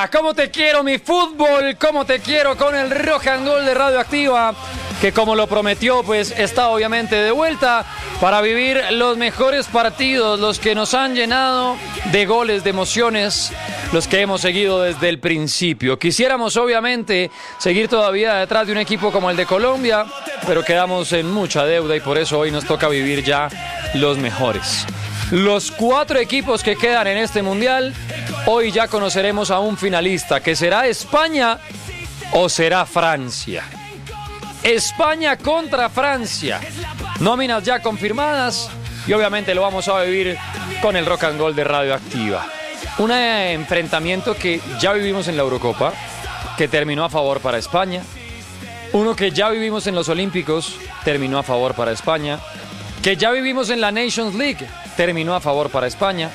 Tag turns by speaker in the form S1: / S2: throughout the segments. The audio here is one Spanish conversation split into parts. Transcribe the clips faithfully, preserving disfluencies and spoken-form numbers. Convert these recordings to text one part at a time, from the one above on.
S1: Colombia. ¿Cómo te quiero mi fútbol? ¿Cómo te quiero con el Rock and Gold de Radioactiva? Que como lo prometió, pues está obviamente de vuelta para vivir los mejores partidos, los que nos han llenado de goles, de emociones, los que hemos seguido desde el principio. Quisiéramos obviamente seguir todavía detrás de un equipo como el de Colombia, pero quedamos en mucha deuda y por eso hoy nos toca vivir ya los mejores. Los cuatro equipos que quedan en este mundial, hoy ya conoceremos a un finalista, que será España o será Francia. España contra Francia. Nóminas ya confirmadas y obviamente lo vamos a vivir con el Rock and Gold de Radioactiva. Un enfrentamiento que ya vivimos en la Eurocopa, que terminó a favor para España. Uno que ya vivimos en los Olímpicos, terminó a favor para España. Que ya vivimos en la Nations League, terminó a favor para España.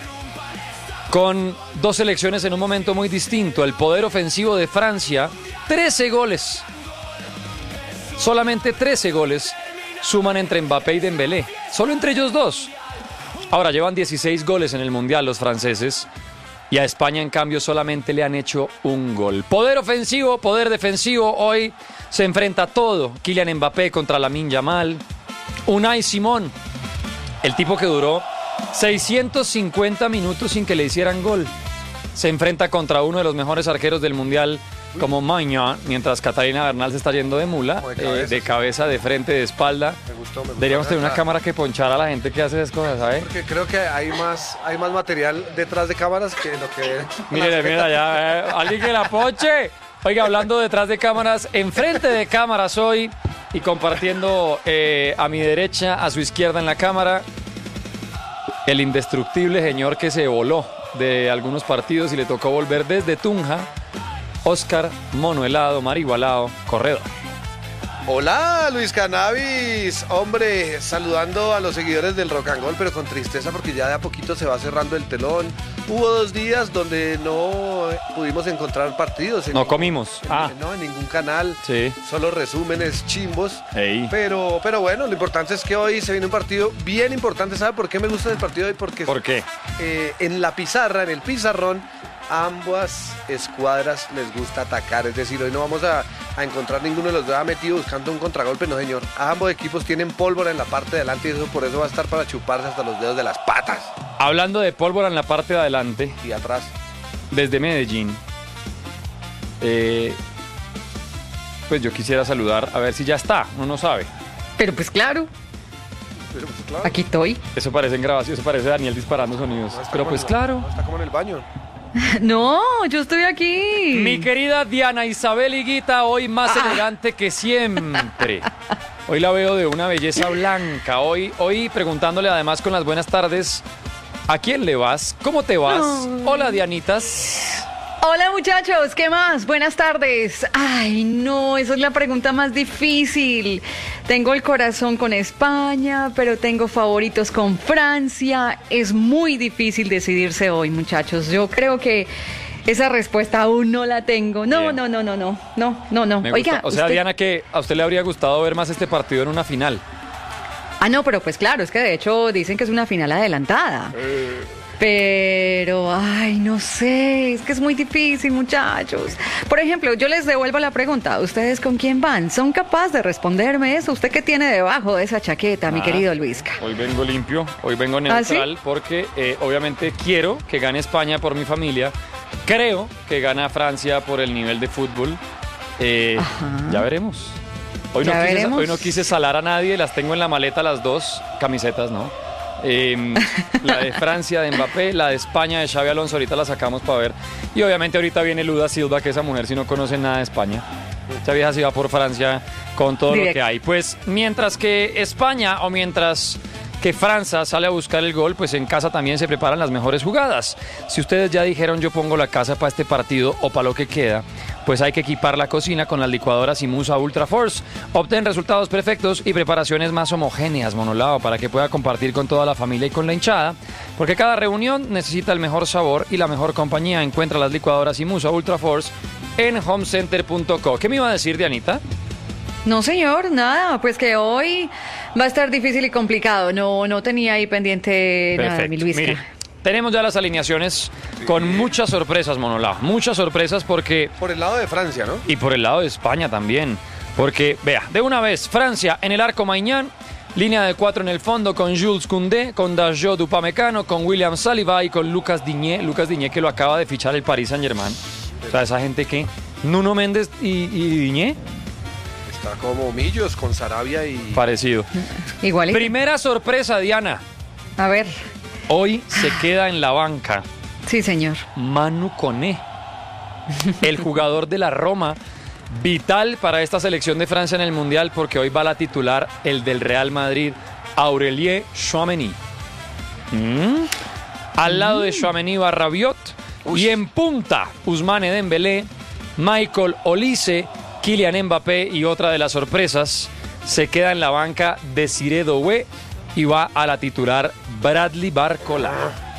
S1: Con dos selecciones en un momento muy distinto. El poder ofensivo de Francia, trece goles. Solamente trece goles suman entre Mbappé y Dembélé. Solo entre ellos dos. Ahora llevan dieciséis goles en el Mundial los franceses. Y a España, en cambio, solamente le han hecho un gol. Poder ofensivo, poder defensivo. Hoy se enfrenta todo. Kylian Mbappé contra Lamine Yamal. Unai Simón, el tipo que duró seiscientos cincuenta minutos sin que le hicieran gol. Se enfrenta contra uno de los mejores arqueros del Mundial, como Maña, mientras Catalina Bernal se está yendo de mula, de, eh, de cabeza, de frente, de espalda. Me gustó, me gustó. Deberíamos tener una cámara que ponchara a la gente que hace esas cosas, ¿sabes?
S2: Porque creo que hay más, hay más material detrás de cámaras que lo que...
S1: Mire, mira, ya, eh, alguien que la ponche. Oiga, hablando detrás de cámaras, enfrente de cámaras hoy y compartiendo eh, a mi derecha, a su izquierda en la cámara, el indestructible señor que se voló de algunos partidos y le tocó volver desde Tunja, Oscar Mono Helado, Marigualado, Corredor.
S2: Hola, Luis Cannabis. Hombre, saludando a los seguidores del Rock and Roll, pero con tristeza porque ya de a poquito se va cerrando el telón. Hubo dos días donde no pudimos encontrar partidos.
S1: No ningún, comimos.
S2: En,
S1: ah.
S2: No, en ningún canal.
S1: Sí.
S2: Solo resúmenes chimbos.
S1: Ey.
S2: Pero, pero bueno, lo importante es que hoy se viene un partido bien importante. ¿Sabe por qué me gusta el partido hoy? Porque
S1: ¿Por qué?
S2: Eh, en la pizarra, en el pizarrón, ambas escuadras les gusta atacar, es decir, hoy no vamos a, a encontrar ninguno de los dos ha metido buscando un contragolpe, no señor. Ambos equipos tienen pólvora en la parte de adelante y eso por eso va a estar para chuparse hasta los dedos de las patas.
S1: Hablando de pólvora en la parte de adelante
S2: y atrás,
S1: desde Medellín, eh, pues yo quisiera saludar, a ver si ya está, uno no sabe.
S3: Pero pues claro.
S2: Pero pues claro.
S3: Aquí estoy.
S1: Eso parece en grabación, eso parece Daniel disparando sonidos. No, pero pues
S2: el,
S1: claro.
S2: No, está como en el baño.
S3: No, yo estoy aquí.
S1: Mi querida Diana Isabel Higuita, hoy más ah. elegante que siempre. Hoy la veo de una belleza blanca. Hoy, hoy preguntándole además con las buenas tardes, ¿a quién le vas? ¿Cómo te vas? Oh. Hola, Dianitas.
S3: Hola, muchachos, ¿qué más? Buenas tardes. Ay, no, esa es la pregunta más difícil. Tengo el corazón con España, pero tengo favoritos con Francia. Es muy difícil decidirse hoy, muchachos. Yo creo que esa respuesta aún no la tengo. No, Bien. no, no, no, no, no, no, no.
S1: Me
S3: Oiga,
S1: gusta. O sea, usted... Diana, que a usted le habría gustado ver más este partido en una final.
S3: Ah, no, pero pues claro, es que de hecho dicen que es una final adelantada. Eh... Pero, ay, no sé, es que es muy difícil, muchachos. Por ejemplo, yo les devuelvo la pregunta, ¿ustedes con quién van? ¿Son capaces de responderme eso? ¿Usted qué tiene debajo de esa chaqueta, ah, mi querido Luisca?
S1: Hoy vengo limpio, hoy vengo neutral, ¿ah, sí? Porque eh, obviamente quiero que gane España por mi familia, creo que gana Francia por el nivel de fútbol, eh, ya veremos. Hoy no,
S3: ¿Ya
S1: quise,
S3: veremos?
S1: hoy no quise salar a nadie, las tengo en la maleta las dos camisetas, ¿no? Eh, la de Francia de Mbappé, la de España de Xabi Alonso, ahorita la sacamos para ver. Y obviamente ahorita viene Luda Silva, que esa mujer si no conoce nada de España. Esa vieja se va por Francia con todo Directo. Lo que hay. Pues mientras que España o mientras que Francia sale a buscar el gol, pues en casa también se preparan las mejores jugadas. Si ustedes ya dijeron yo pongo la casa para este partido o para lo que queda, pues hay que equipar la cocina con las licuadoras Imusa Ultra Force. Obtén resultados perfectos y preparaciones más homogéneas, Monolao, para que pueda compartir con toda la familia y con la hinchada, porque cada reunión necesita el mejor sabor y la mejor compañía. Encuentra las licuadoras Imusa Ultra Force en homecenter punto co. ¿Qué me iba a decir, Dianita?
S3: No, señor, nada, pues que hoy va a estar difícil y complicado. No, no tenía ahí pendiente
S1: Perfecto.
S3: Nada, mi Luisca.
S1: Mire, tenemos ya las alineaciones sí. con muchas sorpresas, Monolá. Muchas sorpresas porque...
S2: Por el lado de Francia, ¿no?
S1: Y por el lado de España también. Porque, vea, de una vez, Francia en el arco Maignan, línea de cuatro en el fondo con Jules Koundé, con Dajot Upamecano, con William Saliba y con Lucas Digne. Lucas Digne que lo acaba de fichar el Paris Saint-Germain. O sea, esa gente que... Nuno Méndez y, y Digne.
S2: Está como Millos con Sarabia y...
S1: Parecido.
S3: Igualito.
S1: Primera sorpresa, Diana.
S3: A ver.
S1: Hoy se queda en la banca.
S3: Sí, señor.
S1: Manu Koné, el jugador de la Roma, vital para esta selección de Francia en el Mundial, porque hoy va la titular, el del Real Madrid, Aurélien Tchouaméni. ¿Mm? Al lado de Tchouaméni va Rabiot. Uy. Y en punta, Ousmane Dembélé, Michael Olise, Kylian Mbappé y otra de las sorpresas, se queda en la banca Desiré Doué y va a la titular Bradley Barcola.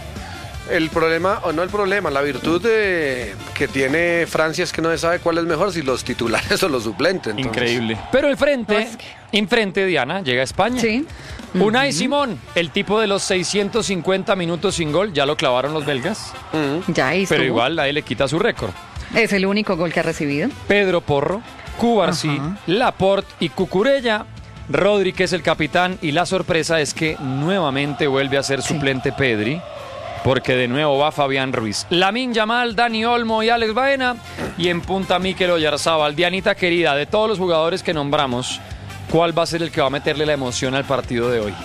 S2: El problema, o no el problema, la virtud de, que tiene Francia es que no se sabe cuál es mejor, si los titulares o los suplentes. Entonces.
S1: Increíble. Pero el frente, no, es que... enfrente, Diana, llega a España.
S3: Sí.
S1: Unai
S3: uh-huh.
S1: Simón, el tipo de los seiscientos cincuenta minutos sin gol, ya lo clavaron los belgas.
S2: Uh-huh.
S3: Ya estuvo.
S1: Pero igual nadie le quita su récord.
S3: Es el único gol que ha recibido.
S1: Pedro Porro, Cubarsí, uh-huh. Laporte y Cucurella. Rodri, que es el capitán, y la sorpresa es que nuevamente vuelve a ser suplente sí. Pedri, porque de nuevo va Fabián Ruiz. Lamine Yamal, Dani Olmo y Alex Baena, y en punta Mikel Oyarzábal. Dianita querida, de todos los jugadores que nombramos, ¿cuál va a ser el que va a meterle la emoción al partido de hoy?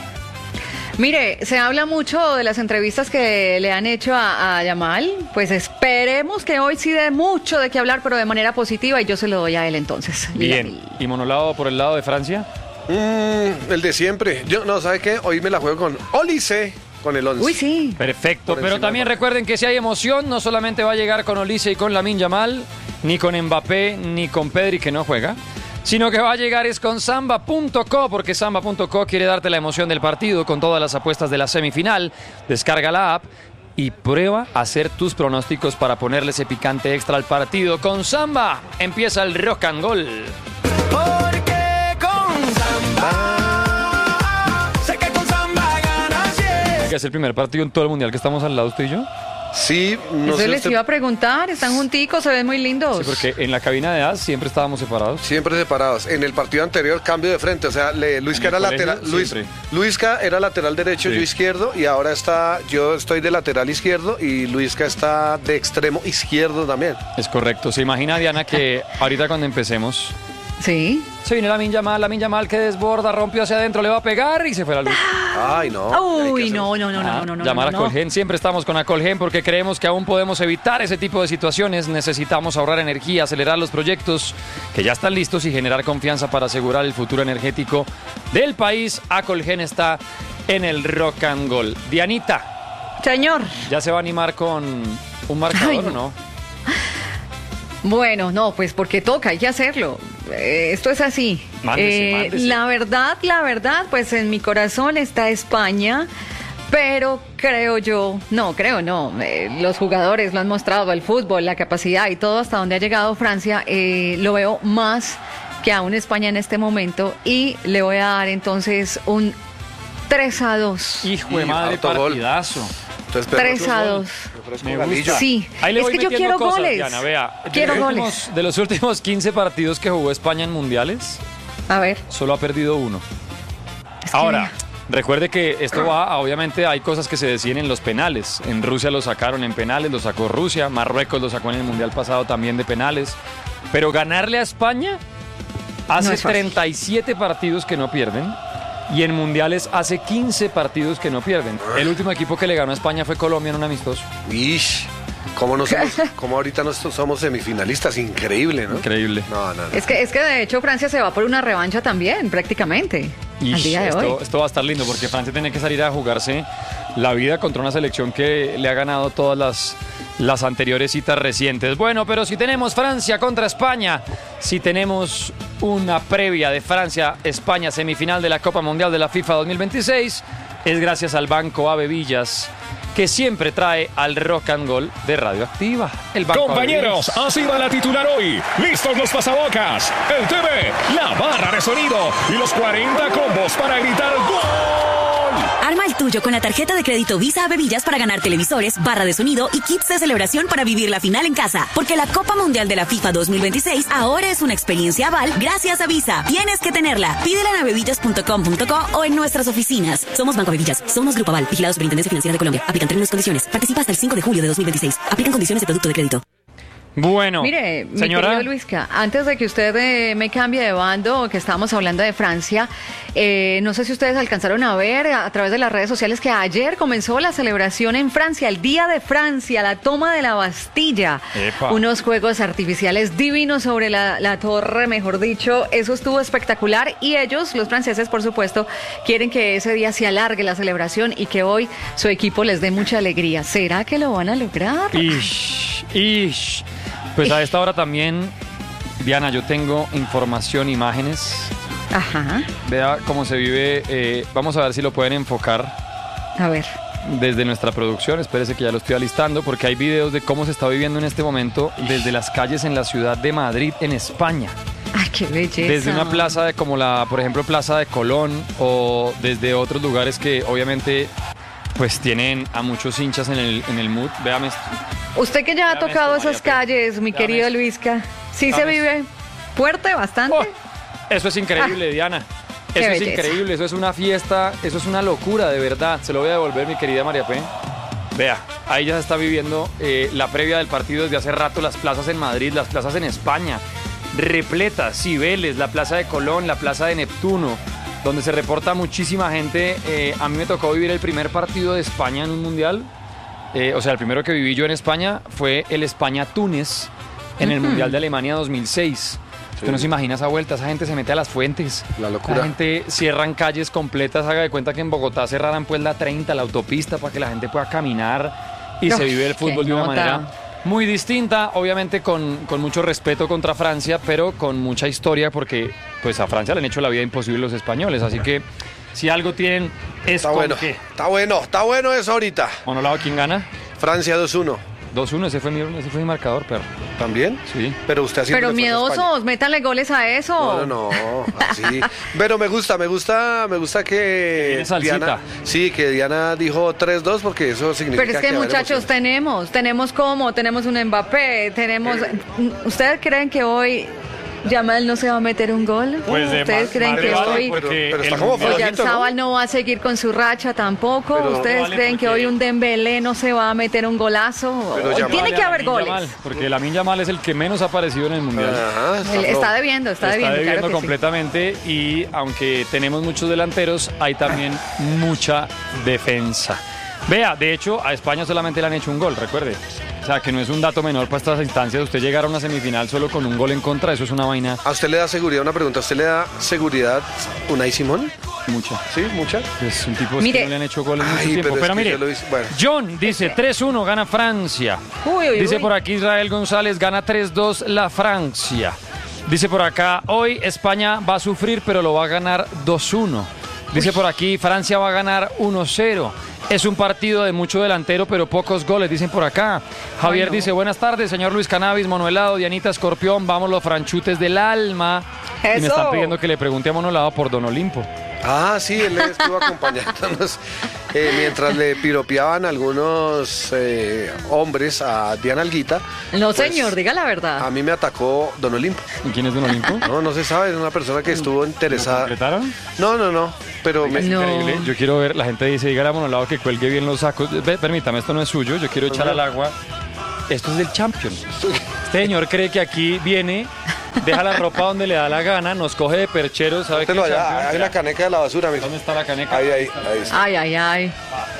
S3: Mire, se habla mucho de las entrevistas que le han hecho a, a Yamal, pues esperemos que hoy sí dé mucho de qué hablar, pero de manera positiva, y yo se lo doy a él entonces.
S1: Bien, ¿y Monolado por el lado de Francia?
S2: Mm, el de siempre. Yo, no, ¿sabe qué? Hoy me la juego con Olise, con el once.
S3: Uy, sí.
S1: Perfecto, pero también recuerden que si hay emoción, no solamente va a llegar con Olise y con Lamine Yamal, ni con Mbappé, ni con Pedri, que no juega, sino que va a llegar es con Samba punto co, porque Samba punto co quiere darte la emoción del partido con todas las apuestas de la semifinal. Descarga la app y prueba a hacer tus pronósticos para ponerle ese picante extra al partido. Con Samba empieza el Rock and Goal.
S4: Sé que con Samba ganas siempre.
S1: ¿Que es el primer partido en todo el mundial que estamos al lado usted y yo?
S2: Sí, no
S3: Eso
S2: sé
S3: les
S2: usted...
S3: iba a preguntar, están junticos, se ven muy lindos.
S1: Sí, porque en la cabina de A S siempre estábamos separados.
S2: Siempre separados. En el partido anterior, cambio de frente. O sea, le, Luisca era lateral. Luis, Luisca era lateral derecho, sí. Yo izquierdo. Y ahora está, yo estoy de lateral izquierdo y Luisca está de extremo izquierdo también.
S1: Es correcto. Se imagina, Diana, que ahorita cuando empecemos.
S3: Sí.
S1: Se viene Lamine Yamal, Lamine Yamal que desborda, rompió hacia adentro, le va a pegar y se fue la luz.
S2: Ay, no.
S3: Uy, no, no, no, no, no, no.
S1: Llamar
S3: no,
S1: a Colgen, siempre estamos con Acolgen porque creemos que aún podemos evitar ese tipo de situaciones. Necesitamos ahorrar energía, acelerar los proyectos que ya están listos y generar confianza para asegurar el futuro energético del país. Acolgen está en el Rock and Goal. Dianita.
S3: Señor.
S1: ¿Ya se va a animar con un marcador Ay, no. o no?
S3: Bueno, no, pues porque toca, hay que hacerlo. Eh, esto es así.
S1: Mándese,
S3: eh,
S1: mándese.
S3: La verdad, la verdad, pues en mi corazón está España, pero creo yo, no, creo no, eh, los jugadores lo han mostrado, el fútbol, la capacidad y todo hasta donde ha llegado Francia, eh, lo veo más que aún España en este momento y le voy a dar entonces un tres a dos.
S1: Hijo de madre, partidazo.
S3: tres a dos.
S1: Me gusta.
S3: Sí,
S1: ahí le
S3: es
S1: voy
S3: que yo quiero
S1: cosas,
S3: goles.
S1: Diana, vea,
S3: quiero
S1: de los
S3: goles.
S1: Últimos, de los últimos quince partidos que jugó España en mundiales,
S3: a ver,
S1: solo ha perdido uno.
S3: Es que...
S1: Ahora, recuerde que esto va, obviamente hay cosas que se deciden en los penales. En Rusia lo sacaron en penales, lo sacó Rusia, Marruecos lo sacó en el mundial pasado también de penales. Pero ganarle a España hace
S3: no
S1: treinta y siete partidos que no pierden. Y en mundiales hace quince partidos que no pierden. El último equipo que le ganó a España fue Colombia en un amistoso.
S2: Ish. ¿Cómo, no somos, ¿Cómo ahorita no somos semifinalistas? Increíble, ¿no?
S1: Increíble.
S2: No, no, no.
S3: Es que, es que de hecho Francia se va por una revancha también, prácticamente.
S1: Ish,
S3: al día de
S1: esto,
S3: hoy.
S1: esto va a estar lindo porque Francia tiene que salir a jugarse la vida contra una selección que le ha ganado todas las, las anteriores citas recientes. Bueno, pero si tenemos Francia contra España, si tenemos una previa de Francia-España semifinal de la Copa Mundial de la FIFA dos mil veintiséis, es gracias al Banco Ave Villas, que siempre trae al Rock and Goal de Radioactiva. El Banco
S4: Compañeros, así va la titular hoy. Listos los pasabocas, el T V, la barra de sonido y los cuarenta combos para gritar ¡Gol!
S5: Arma el tuyo con la tarjeta de crédito Visa a Bevillas para ganar televisores, barra de sonido y kits de celebración para vivir la final en casa. Porque la Copa Mundial de la FIFA dos mil veintiséis ahora es una experiencia Aval gracias a Visa. Tienes que tenerla. Pídela en bevillas punto com punto co o en nuestras oficinas. Somos Banco Bevillas. Somos Grupo Aval. Vigilados Superintendencia Financiera de Colombia. Aplican términos y condiciones. Participa hasta el cinco de julio de dos mil veintiséis. Aplican condiciones de producto de crédito.
S1: Bueno,
S3: mire, mi
S1: señora
S3: querido Luisca, antes de que usted eh, me cambie de bando, que estábamos hablando de Francia, eh, no sé si ustedes alcanzaron a ver a través de las redes sociales que ayer comenzó la celebración en Francia, el Día de Francia, la toma de la Bastilla.
S1: Epa.
S3: Unos juegos artificiales divinos sobre la, la torre, mejor dicho, eso estuvo espectacular y ellos, los franceses, por supuesto, quieren que ese día se alargue la celebración y que hoy su equipo les dé mucha alegría. ¿Será que lo van a lograr?
S1: Ish, ish. Pues a esta hora también, Diana, yo tengo información, imágenes.
S3: Ajá.
S1: Vea cómo se vive. Eh, vamos a ver si lo pueden enfocar
S3: A ver.
S1: desde nuestra producción. Espérese que ya lo estoy alistando porque hay videos de cómo se está viviendo en este momento desde las calles en la ciudad de Madrid, en España.
S3: Ay, qué belleza.
S1: Desde una plaza de como la, por ejemplo, Plaza de Colón o desde otros lugares que obviamente pues tienen a muchos hinchas en el, en el mood. Véame esto.
S3: Usted que ya ha
S1: Veame
S3: tocado
S1: esto,
S3: esas
S1: María P.
S3: calles, mi
S1: Veame
S3: querido
S1: esto.
S3: Luisca, ¿sí se
S1: Veame
S3: vive fuerte, bastante?
S1: Oh, eso es increíble, Diana.
S3: qué
S1: Eso es
S3: belleza.
S1: increíble, eso es una fiesta, eso es una locura, de verdad. Se lo voy a devolver, mi querida María P. Vea, ahí ya se está viviendo eh, la previa del partido desde hace rato, las plazas en Madrid, las plazas en España, repletas, Cibeles, la plaza de Colón, la plaza de Neptuno, donde se reporta muchísima gente. Eh, a mí me tocó vivir el primer partido de España en un mundial. Eh, o sea, el primero que viví yo en España fue el España-Túnez en el Mundial de Alemania dos mil seis. Usted no se imagina esa vuelta, esa gente se mete a las fuentes.
S2: La locura.
S1: La gente cierran calles completas, haga de cuenta que en Bogotá cerraran pues la treinta, la autopista, para que la gente pueda caminar y
S3: Uf,
S1: se vive el
S3: qué
S1: fútbol de una
S3: nota.
S1: manera muy distinta, obviamente con, con mucho respeto contra Francia, pero con mucha historia porque pues a Francia le han hecho la vida imposible los españoles, así que si algo tienen es
S2: Está
S1: con
S2: bueno,
S1: qué.
S2: está bueno, está bueno eso ahorita.
S1: Monolado, ¿quién gana?
S2: Francia dos uno.
S1: dos uno, ese fue mi, ese fue mi marcador, perro.
S2: ¿También?
S1: Sí.
S2: Pero usted así
S3: Pero miedosos, métanle goles a eso.
S2: No, no, no, así. Pero me gusta, me gusta, me gusta que
S1: viene salsita.
S2: Diana, sí, que Diana dijo tres dos porque eso significa
S3: Pero es que
S2: va a haber
S3: muchachos,
S2: emoción.
S3: tenemos, tenemos como, tenemos un Mbappé, tenemos... ¿Ustedes creen que hoy Yamal no se va a meter un gol?
S1: Pues de
S3: ¿Ustedes
S1: más-
S3: creen
S1: más
S3: que
S1: vale,
S3: hoy...
S1: porque
S2: Pero- pero está
S1: el
S2: como
S1: mundial-
S2: flojito, ¿no?
S3: Oyarzabal no va a seguir con su racha tampoco.
S2: Pero-
S3: ¿Ustedes
S1: Vale,
S3: creen que
S1: porque-
S3: hoy un Dembélé no se va a meter un golazo?
S2: Pero
S3: Hoy
S2: Yamal-
S3: tiene que haber
S1: Lamine
S3: goles.
S1: Yamal, porque Lamine Yamal es el que menos ha aparecido en el mundial.
S2: Ajá,
S3: Él está
S2: flojo.
S3: debiendo, está,
S1: Está
S3: debiendo,
S1: debiendo
S3: claro que sí.
S1: completamente y aunque tenemos muchos delanteros, hay también mucha defensa. Vea, de hecho, a España solamente le han hecho un gol, recuerde. O sea, que no es un dato menor para estas instancias. Usted llegar a una semifinal solo con un gol en contra, eso es una vaina
S2: ¿A usted le da seguridad? Una pregunta, ¿a usted le da seguridad Unai Simón?
S1: mucha.
S2: Sí, mucha.
S1: Es un tipo
S3: Mire.
S1: que no le han hecho goles mucho
S2: Ay,
S1: tiempo.
S2: pero es
S1: Pero
S2: que
S1: mire,
S2: yo lo hice- bueno.
S1: John dice tres uno, gana Francia.
S3: Uy, uy,
S1: Dice
S3: uy.
S1: por aquí Israel González, gana tres dos la Francia. Dice por acá, hoy España va a sufrir, pero lo va a ganar dos uno. Dice por aquí, Francia va a ganar uno cero. Es un partido de mucho delantero, pero pocos goles, dicen por acá. Javier
S3: Ay, no.
S1: dice, buenas tardes, señor Luis Cannabis, Monolado, Dianita Escorpión, vamos los franchutes del alma. Y me
S3: Eso.
S1: están pidiendo que le pregunte a Monolado por Don Olimpo.
S2: Ah, sí, él estuvo acompañándonos eh, mientras le piropeaban algunos eh, hombres a Diana Alguita.
S3: No,
S2: pues,
S3: señor, diga la verdad.
S2: A mí me atacó Don Olimpo.
S1: ¿Y quién es Don Olimpo?
S2: No, no se sabe, es una persona que estuvo interesada.
S1: ¿Completaron?
S2: No, no, no, pero me-
S3: No.
S1: Increíble. Yo quiero ver, la gente dice, dígale a Monolado que cuelgue bien los sacos. Ve, permítame, esto no es suyo, yo quiero echar al agua. Esto es del Champions. Este señor cree que aquí viene, deja la ropa donde le da la gana, nos coge de perchero, ¿sabe qué?
S2: Bótelo allá,
S1: Champions?
S2: hay la caneca de la basura, mijo.
S1: ¿Dónde está la caneca?
S2: Ahí, ahí, ahí está.
S3: Ay, ay, ay.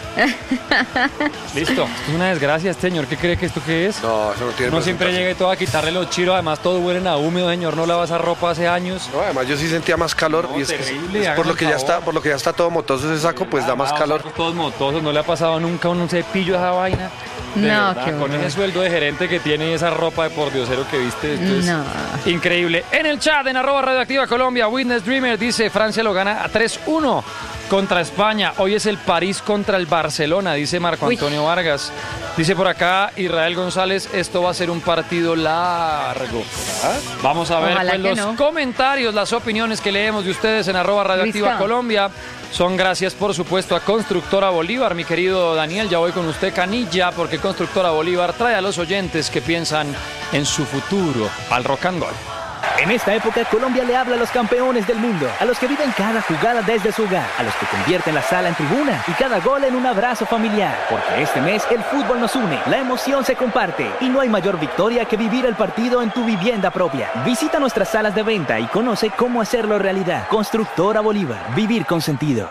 S1: Listo. Esto es una desgracia, este señor. ¿Qué cree que esto qué es?
S2: No, eso no tiene
S1: No siempre
S2: presentación.
S1: llega y todo a quitarle los chiros, además todos huelen a húmedo, señor, no lava esa ropa hace años.
S2: No, además yo sí sentía más calor
S1: No,
S2: y es, que
S1: terrible,
S2: es por
S1: hágame
S2: lo que
S1: el
S2: ya
S1: favor.
S2: está, por lo que ya está todo motoso ese saco, pues da más
S1: Ah,
S2: calor.
S1: sacos todos motosos, no le ha pasado nunca un cepillo a esa vaina. De
S3: No,
S1: verdad,
S3: qué
S1: con
S3: horror.
S1: ese sueldo de gerente que tiene y esa ropa de pordiosero que viste, esto es
S3: No.
S1: increíble. En el chat, en arroba Radioactiva Colombia, Witness Dreamer dice, Francia lo gana a tres uno. contra España. Hoy es el París contra el Barcelona, dice Marco
S3: Uy.
S1: Antonio Vargas. Dice por acá Israel González, esto va a ser un partido largo. Vamos a ver
S3: Ojalá
S1: pues,
S3: que
S1: los
S3: no.
S1: comentarios, las opiniones que leemos de ustedes en arroba Radioactiva
S3: Luisca.
S1: Colombia. Son gracias, por supuesto, a Constructora Bolívar. Mi querido Daniel, ya voy con usted, Canilla, porque Constructora Bolívar trae a los oyentes que piensan en su futuro al rock and roll.
S6: En esta época, Colombia le habla a los campeones del mundo, a los que viven cada jugada desde su hogar, a los que convierten la sala en tribuna y cada gol en un abrazo familiar. Porque este mes el fútbol nos une, la emoción se comparte y no hay mayor victoria que vivir el partido en tu vivienda propia. Visita nuestras salas de venta y conoce cómo hacerlo realidad. Constructora Bolívar, vivir con sentido.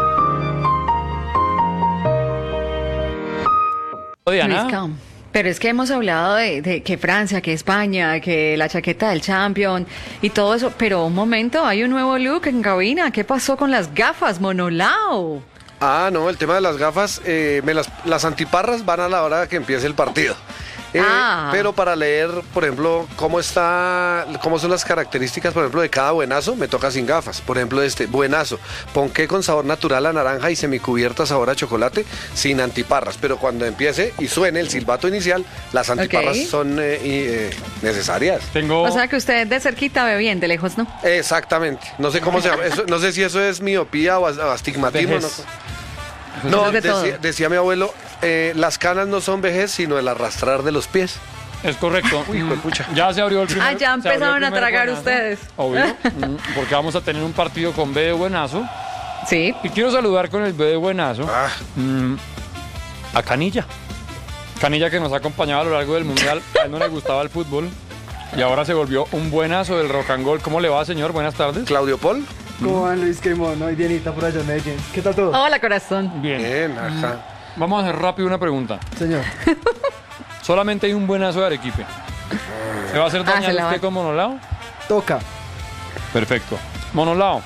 S1: Diana.
S3: Luisca, pero es que hemos hablado de, de que Francia, que España, que la chaqueta del champion y todo eso, pero un momento, hay un nuevo look en cabina. ¿Qué pasó con las gafas, Monolao?
S2: Ah, no, el tema de las gafas, eh, me las, las antiparras van a la hora que empiece el partido. Eh,
S3: Ah.
S2: Pero para leer, por ejemplo, cómo está, cómo son las características, por ejemplo, de cada buenazo, me toca sin gafas. Por ejemplo, este buenazo, ponqué con sabor natural a naranja y semicubierta sabor a chocolate, sin antiparras. Pero cuando empiece y suene el silbato inicial, las antiparras
S3: Ok.
S2: son eh, y, eh, necesarias.
S1: Tengo...
S3: O sea que usted de cerquita ve bien, de lejos no.
S2: Exactamente. No sé cómo se llama. Eso- no sé si eso es miopía o as- o astigmatismo.
S1: Vejez.
S2: No,
S3: Eso
S2: no
S3: es de todo.
S2: decía, decía mi abuelo, eh, las canas no son vejez, sino el arrastrar de los pies.
S1: Es correcto.
S2: Uy,
S1: Mm,
S2: juepucha.
S1: Ya se abrió el primer.
S3: Ah, ya
S1: se abrió el
S3: empezaron a
S1: primer
S3: tragar
S1: buenazo.
S3: ustedes.
S1: Obvio. Mm, Porque vamos a tener un partido con B de buenazo.
S3: Sí.
S1: Y quiero saludar con el B de buenazo
S2: Ah,
S1: mm, a Canilla. Canilla que nos ha acompañado a lo largo del mundial. A él no le gustaba el fútbol. Y ahora se volvió un buenazo del rock and roll. ¿Cómo le va, señor? Buenas tardes.
S2: Claudio Paul.
S7: ¿Cómo van, Luis? Qué mono. Y Dianita por allá en Medellín. ¿Qué tal todo?
S3: Hola, corazón.
S1: Bien.
S2: Bien, ajá.
S1: Vamos a hacer rápido una pregunta.
S7: Señor.
S1: Solamente hay un buenazo de Arequipe. ¿Se va a hacer
S3: Ah,
S1: dañar
S3: se la va-
S1: usted con Monolao?
S7: Toca.
S1: Perfecto. Monolao.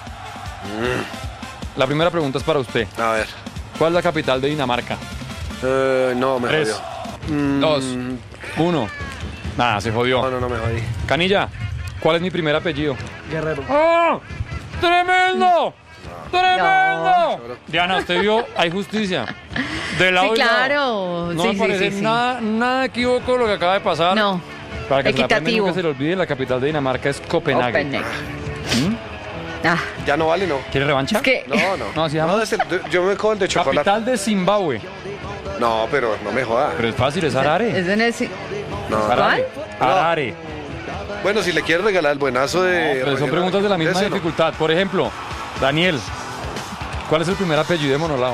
S1: La primera pregunta es para usted.
S2: A ver.
S1: ¿Cuál es la capital de Dinamarca?
S2: Eh, no, me
S1: Tres,
S2: jodió. Mm,
S1: dos, uno. Nada, se jodió.
S2: No, no, no me jodí.
S1: Canilla, ¿cuál es mi primer apellido?
S7: Guerrero.
S1: ¡Ah! ¡Tremendo! ¡Tremendo!
S2: No.
S1: Diana, usted vio, hay justicia. De lado
S3: Sí,
S1: y lado.
S3: claro.
S1: No
S3: Sí,
S1: me
S3: sí,
S1: parece
S3: sí, sí.
S1: Nada, nada equívoco lo que acaba de pasar.
S3: No.
S1: Para que se la aprenda y
S3: Equitativo.
S1: nunca se le olvide, la capital de Dinamarca es Copenhague.
S3: Copenhague.
S1: ¿Mm?
S3: Ah,
S2: Ya no vale, no.
S1: ¿Quiere revancha?
S3: es que
S2: No, no.
S1: No, así llama.
S2: es el- yo me cojo el de chocolate.
S1: Capital de Zimbabue.
S2: No, pero no me joda.
S1: Pero es fácil, es Harare.
S3: es en el... ci-
S2: No.
S1: Harare. Harare.
S2: Bueno, si le quieres regalar el buenazo de...
S1: Pero son preguntas de la misma
S2: Ese no.
S1: dificultad. Por ejemplo, Daniel, ¿cuál es el primer apellido de Monolao?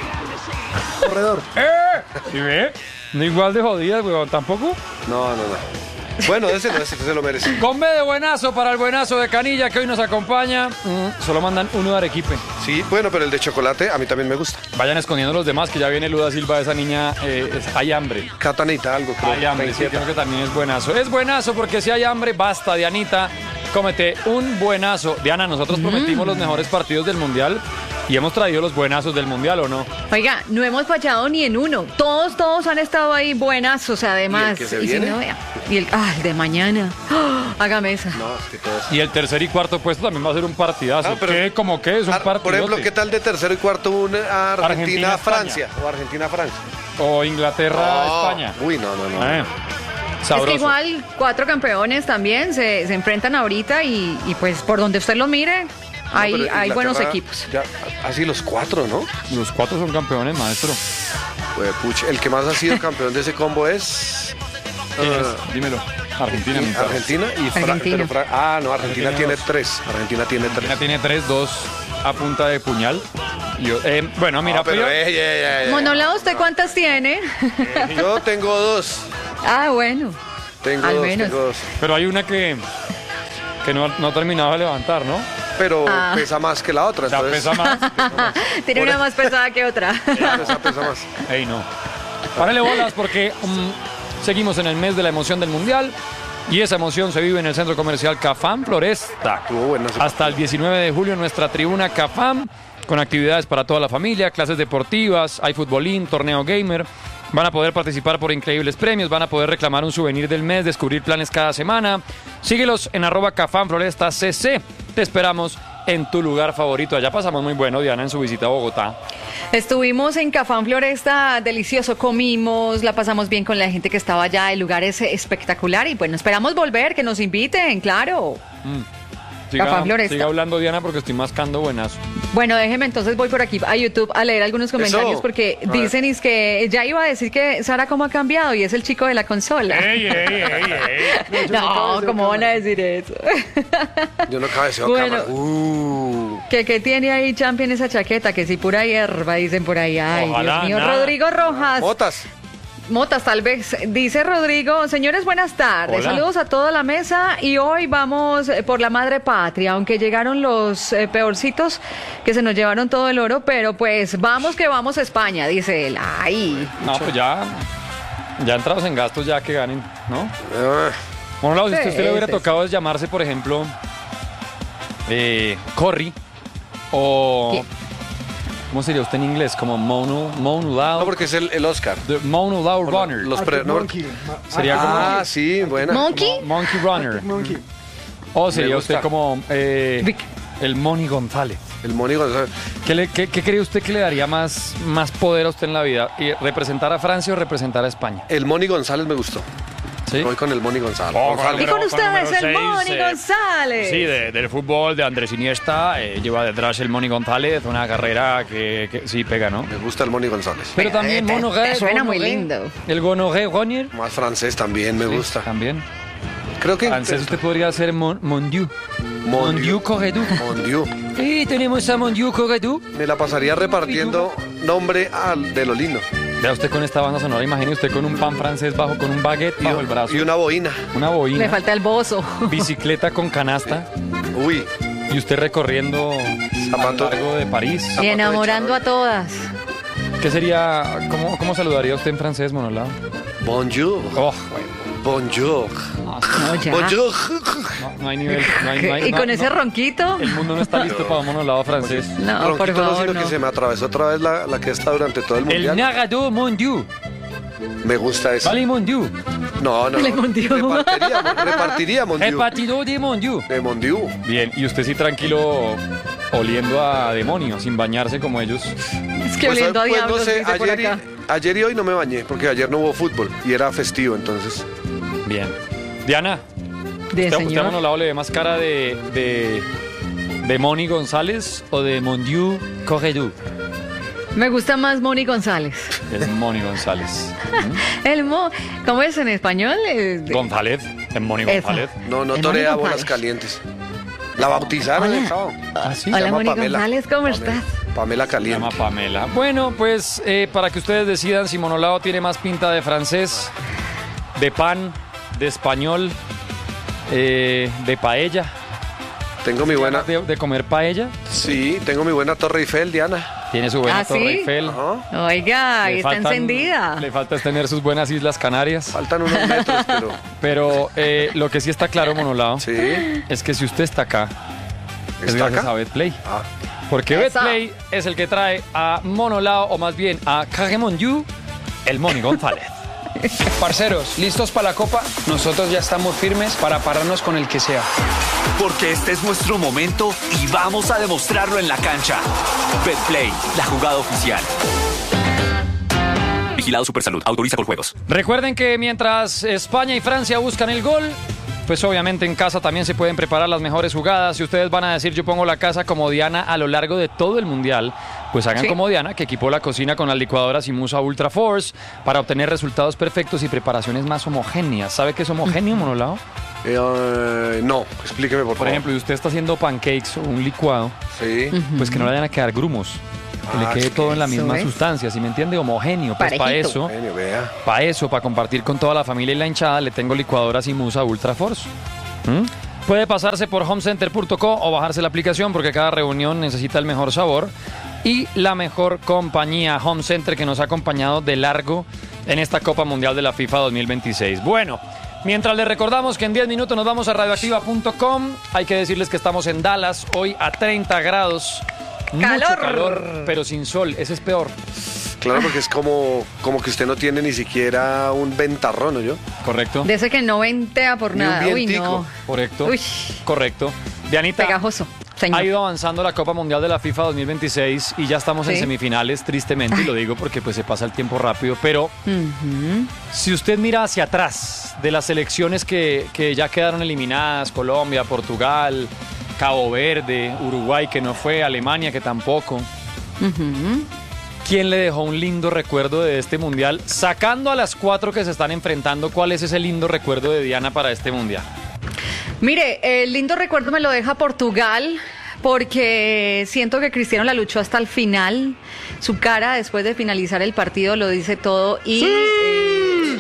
S7: Corredor.
S1: ¿Sí ve? No igual de jodidas, weón, tampoco.
S2: No, no, no. Bueno, ese no, ese se lo merece.
S1: Con B de buenazo para el buenazo de Canilla que hoy nos acompaña. Mm, solo mandan uno de Arequipe.
S2: Sí, bueno, pero el de chocolate a mí también me gusta.
S1: Vayan escondiendo los demás, que ya viene Luda Silva, esa niña. eh, es- hay hambre.
S2: Catanita, algo creo.
S1: Hay hambre,
S2: Me
S1: sí,
S2: inquieta.
S1: creo que también es buenazo. Es buenazo porque si hay hambre, basta, Dianita. Cómete un buenazo. Diana, nosotros prometimos los mejores partidos del Mundial y hemos traído los buenazos del Mundial, ¿o no?
S3: Oiga, no hemos fallado ni en uno. Todos, todos han estado ahí buenazos, además.
S2: ¿Y el que se
S3: si
S2: viene?
S3: no, vea. Y el, ah, el de mañana. ¡Ah! Hágame esa.
S2: No, es que todo es-
S1: Y el tercer y cuarto puesto también va a ser un partidazo.
S2: Ah, pero-
S1: ¿Qué? ¿Cómo qué? Es un
S2: Ah,
S1: partido.
S2: por ejemplo, ¿qué tal de tercero y cuarto una
S1: Argentina,
S2: Argentina-Francia? O Argentina-Francia.
S1: O Inglaterra-España.
S2: Uy, no, no, no.
S1: Eh,
S3: Es
S1: sabroso.
S3: que igual cuatro campeones también se, se enfrentan ahorita y, y pues por donde usted lo mire,
S2: No,
S3: hay,
S2: pero
S3: hay buenos
S2: Inglaterra,
S3: equipos.
S2: ya, así los cuatro, ¿no?
S1: Los cuatro son campeones, maestro.
S2: Pues, pucha, el que más ha sido campeón de ese combo es...
S1: ¿Quién
S2: ah,
S1: es? Dímelo. Argentina.
S2: y-
S1: mi perro.
S2: Argentina y Fra-
S3: Argentina.
S2: pero Fra- Ah, no, Argentina,
S1: Argentina
S2: tiene
S1: dos.
S2: tres. Argentina tiene tres.
S1: Argentina tiene tres, dos a punta de puñal. Y yo- eh, bueno, mira,
S2: No, pero,
S1: Pío,
S2: eh, eh, eh, eh.
S3: Monolao, ¿usted cuántas tiene?
S2: Yo tengo dos.
S3: Ah, bueno.
S2: Tengo
S3: Al
S2: dos,
S3: menos.
S2: tengo dos.
S1: pero hay una que, que no, no ha terminado de levantar, ¿no?
S2: Pero
S3: Ah.
S2: pesa más que la otra.
S1: Ya
S2: entonces-
S1: pesa más.
S3: Tiene
S2: Por
S3: una
S2: eso.
S3: más pesada que otra.
S2: Pesa, pesa más.
S1: Ey, no. Párale bolas porque mm, seguimos en el mes de la emoción del Mundial y esa emoción se vive en el Centro Comercial Cafam Floresta.
S2: Estuvo bueno ese
S1: Hasta el diecinueve de julio nuestra tribuna Cafam con actividades para toda la familia, clases deportivas, hay futbolín, torneo gamer. Van a poder participar por increíbles premios, van a poder reclamar un souvenir del mes, descubrir planes cada semana. Síguelos en arroba Cafam Floresta C C. Te esperamos en tu lugar favorito. Allá pasamos muy bueno, Diana, en su visita a Bogotá.
S3: Estuvimos en Cafán Floresta, delicioso, comimos, la pasamos bien con la gente que estaba allá, el lugar es espectacular y bueno, esperamos volver, que nos inviten, claro.
S1: Mm. Siga,
S3: Cafán Floresta.
S1: siga hablando, Diana, porque estoy mascando buenazo.
S3: Bueno, déjeme entonces, voy por aquí a YouTube a leer algunos comentarios
S2: Eso.
S3: porque
S2: A ver.
S3: dicen es que ya iba a decir que Sara cómo ha cambiado y es el chico de la consola.
S1: ¡Ey, ey, ey, ey!
S3: No, ¿cómo van a decir eso?
S2: Yo no cabeceo
S3: Bueno.
S2: cámara. Uh.
S3: que, que tiene ahí Champion esa chaqueta, que si pura hierba, dicen por ahí. Ay,
S1: Ojalá,
S3: Dios mío.
S1: nada.
S3: Rodrigo Rojas.
S2: Motas.
S3: Motas, tal vez. Dice Rodrigo, señores, buenas tardes.
S1: Hola.
S3: Saludos a toda la mesa y hoy vamos eh, por la madre patria, aunque llegaron los eh, peorcitos que se nos llevaron todo el oro, pero pues vamos que vamos a España, dice él. Ay.
S1: No, pues ya, ya entrados en gastos, ya que ganen, ¿no?
S2: Ah,
S1: Bueno, Lau, si
S3: Sí,
S1: usted le hubiera
S3: sí,
S1: tocado es llamarse, por ejemplo, eh, Corry o...
S3: ¿Qué?
S1: ¿Cómo sería usted en inglés? Como Mono, Mono Lau.
S2: no, porque es el, el Oscar.
S1: The Mono Lau Runner.
S2: Los pre- no,
S7: Monkey.
S1: Sería como-
S2: ah, sí, buena.
S3: Monkey.
S1: Monkey Runner.
S7: Monkey.
S1: O sería
S2: Me
S1: usted
S2: gusta.
S1: como eh,
S3: Vic.
S1: el Moni González.
S2: El Moni González.
S1: ¿Qué, le- qué- qué cree usted que le daría más, más poder a usted en la vida? ¿Y ¿Representar a Francia o representar a España?
S2: El Moni González me gustó.
S1: ¿Sí?
S2: Voy con el Moni González.
S1: Oh,
S2: González.
S3: Y con
S1: Pero
S3: ustedes
S1: número
S3: el
S1: seis,
S3: Moni
S1: eh,
S3: González.
S1: Sí, de- del fútbol, de Andrés Iniesta, eh, lleva detrás el Moni González, una carrera que, que sí pega, ¿no?
S2: Me gusta el Moni González.
S1: Pero
S3: Pero
S1: también
S3: te-
S1: Mono
S3: te
S1: Gay,
S3: suena
S1: Mono
S3: muy
S1: Gay,
S3: lindo.
S1: El Gonoré Ronnier.
S2: Más francés también me gusta.
S1: También.
S2: Creo que
S1: Francés usted podría ser Mon, Mon Dieu. Mon Dieu Corredou.
S2: Mon Dieu.
S1: Y tenemos a Mon Dieu Corredou.
S2: Me la pasaría repartiendo nombre al de lo lindo.
S1: Vea usted con esta banda sonora, imagine usted con un pan francés bajo, con un baguette bajo el brazo.
S2: Y una boina.
S1: Una boina.
S3: Le falta el bozo.
S1: Bicicleta con canasta.
S2: Uy,
S1: Y usted recorriendo
S2: Zapato.
S1: a lo largo de París.
S3: Y enamorando a todas.
S1: ¿Qué sería, cómo, cómo saludaría usted en francés, Monolao?
S2: bonjour.
S1: Oh,
S2: Bonjour.
S3: No, ya.
S2: Bonjour.
S1: no, no hay nivel. No hay, no hay-
S3: Y
S1: no-
S3: con ese
S1: no-
S3: ronquito.
S1: El mundo no está listo para un monolado francés.
S3: No, por
S2: Ronquito no,
S3: favor,
S2: sino
S3: no.
S2: que se me atravesó otra vez la, la que está durante todo el
S1: El
S2: mundial.
S1: Nagado Mon Dieu.
S2: Me gusta eso.
S1: Vale, Mon Dieu.
S2: No, no,
S3: Le
S2: no.
S3: Mondieu.
S2: Repartiría, repartiría Mon Dieu.
S1: Hepatido de Mon Dieu.
S2: De Mon Dieu.
S1: Bien, y usted sí tranquilo, oliendo a demonio, sin bañarse como ellos.
S3: Es que
S2: Pues,
S3: oliendo a
S2: pues,
S3: diablos,
S2: no sé,
S3: dice por
S2: ayer, y,
S3: acá.
S2: ayer y hoy no me bañé, porque ayer no hubo fútbol y era festivo, entonces.
S1: Bien. Diana,
S3: De
S1: ¿usted, usted a
S3: señor.
S1: Monolao le ve más cara de, de, de Moni González o de Mon Dieu Corredou?
S3: Me gusta más Moni González.
S1: Es Moni González.
S3: El Mo, ¿cómo es en español? Eh,
S1: González, es Moni
S3: Esa.
S1: González.
S2: No, no
S3: El
S2: torea
S3: Moni
S2: bolas
S3: González.
S2: calientes. La bautizaron
S3: Hola.
S2: el sábado.
S1: ¿Ah, sí?
S3: Hola,
S2: Se llama
S3: Moni
S2: Pamela.
S3: González, ¿cómo
S2: Pamela.
S3: estás?
S2: Pamela
S1: Se
S2: Caliente.
S1: llama Pamela. Bueno, pues eh, para que ustedes decidan si Monolao tiene más pinta de francés, de pan, de español, eh, de paella.
S2: Tengo mi buena.
S1: De, de comer paella.
S2: Sí, tengo mi buena Torre Eiffel, Diana.
S1: Tiene su buena
S3: ¿Ah,
S1: Torre
S3: sí?
S1: Eiffel.
S2: Ajá.
S3: Oiga,
S1: Le
S3: está
S1: faltan-
S3: encendida.
S1: Le falta es tener sus buenas Islas Canarias.
S2: Faltan unos metros, pero.
S1: Pero eh, lo que sí está claro, Monolao,
S2: Sí.
S1: es que si usted está acá, es
S2: ¿Está
S1: gracias
S2: acá?
S1: a Betplay.
S2: Ah,
S1: Porque
S3: Eso.
S1: Betplay es el que trae a Monolao, o más bien a Carremon Yu, el Moni González.
S8: Parceros, ¿listos para la copa? Nosotros ya estamos firmes para pararnos con el que sea.
S9: Porque este es nuestro momento y vamos a demostrarlo en la cancha. Betplay, la jugada oficial. Vigilado Supersalud, autoriza con juegos.
S1: Recuerden que mientras España y Francia buscan el gol, pues obviamente en casa también se pueden preparar las mejores jugadas. Si ustedes van a decir yo pongo la casa como Diana a lo largo de todo el mundial, pues hagan
S3: Sí.
S1: como Diana, que equipó la cocina con las licuadoras Imusa Ultra Force para obtener resultados perfectos y preparaciones más homogéneas. ¿Sabe qué es homogéneo, Monolao?
S2: eh, eh, no, explíqueme por favor.
S1: Por ejemplo, si usted está haciendo pancakes o un licuado,
S2: Sí.
S1: pues que no le vayan a quedar grumos. Que
S2: Ah,
S1: le quede todo en la
S3: eso
S1: misma
S3: es.
S1: sustancia, ¿sí me entiende? Homogéneo. Pues para
S3: Parejito.
S1: eso,
S2: Genio, vea.
S1: para eso, para compartir con toda la familia y la hinchada, le tengo licuadoras Imusa Ultra Force. ¿Mm? Puede pasarse por homecenter punto co o bajarse la aplicación porque cada reunión necesita el mejor sabor y la mejor compañía, Home Center, que nos ha acompañado de largo en esta Copa Mundial de la FIFA dos mil veintiséis. Bueno, mientras les recordamos que en diez minutos nos vamos a radioactiva punto com, hay que decirles que estamos en Dallas, hoy a treinta grados. Mucho
S3: ¡Calor!
S1: calor, pero sin sol, ese es peor.
S2: Claro, porque es como, como que usted no tiene ni siquiera un ventarrón, ¿no yo?
S1: ¿Correcto?
S3: De ese que no ventea por
S2: Ni un
S3: nada. Uy,
S2: vientico.
S3: no.
S1: Correcto.
S3: Uy.
S1: Correcto. Dianita,
S3: Pegajoso. Señor.
S1: Ha ido avanzando la Copa Mundial de la FIFA dos mil veintiséis y ya estamos
S3: ¿Sí?
S1: en semifinales, tristemente, y lo digo porque pues se pasa el tiempo rápido, pero
S3: Ujú.
S1: si usted mira hacia atrás de las selecciones que, que ya quedaron eliminadas, Colombia, Portugal, Cabo Verde, Uruguay que no fue, Alemania que tampoco,
S3: Ujú.
S1: ¿quién le dejó un lindo recuerdo de este Mundial? Sacando a las cuatro que se están enfrentando, ¿cuál es ese lindo recuerdo de Diana para este Mundial?
S3: Mire, el lindo recuerdo me lo deja Portugal porque siento que Cristiano la luchó hasta el final. Su cara después de finalizar el partido lo dice todo y eh,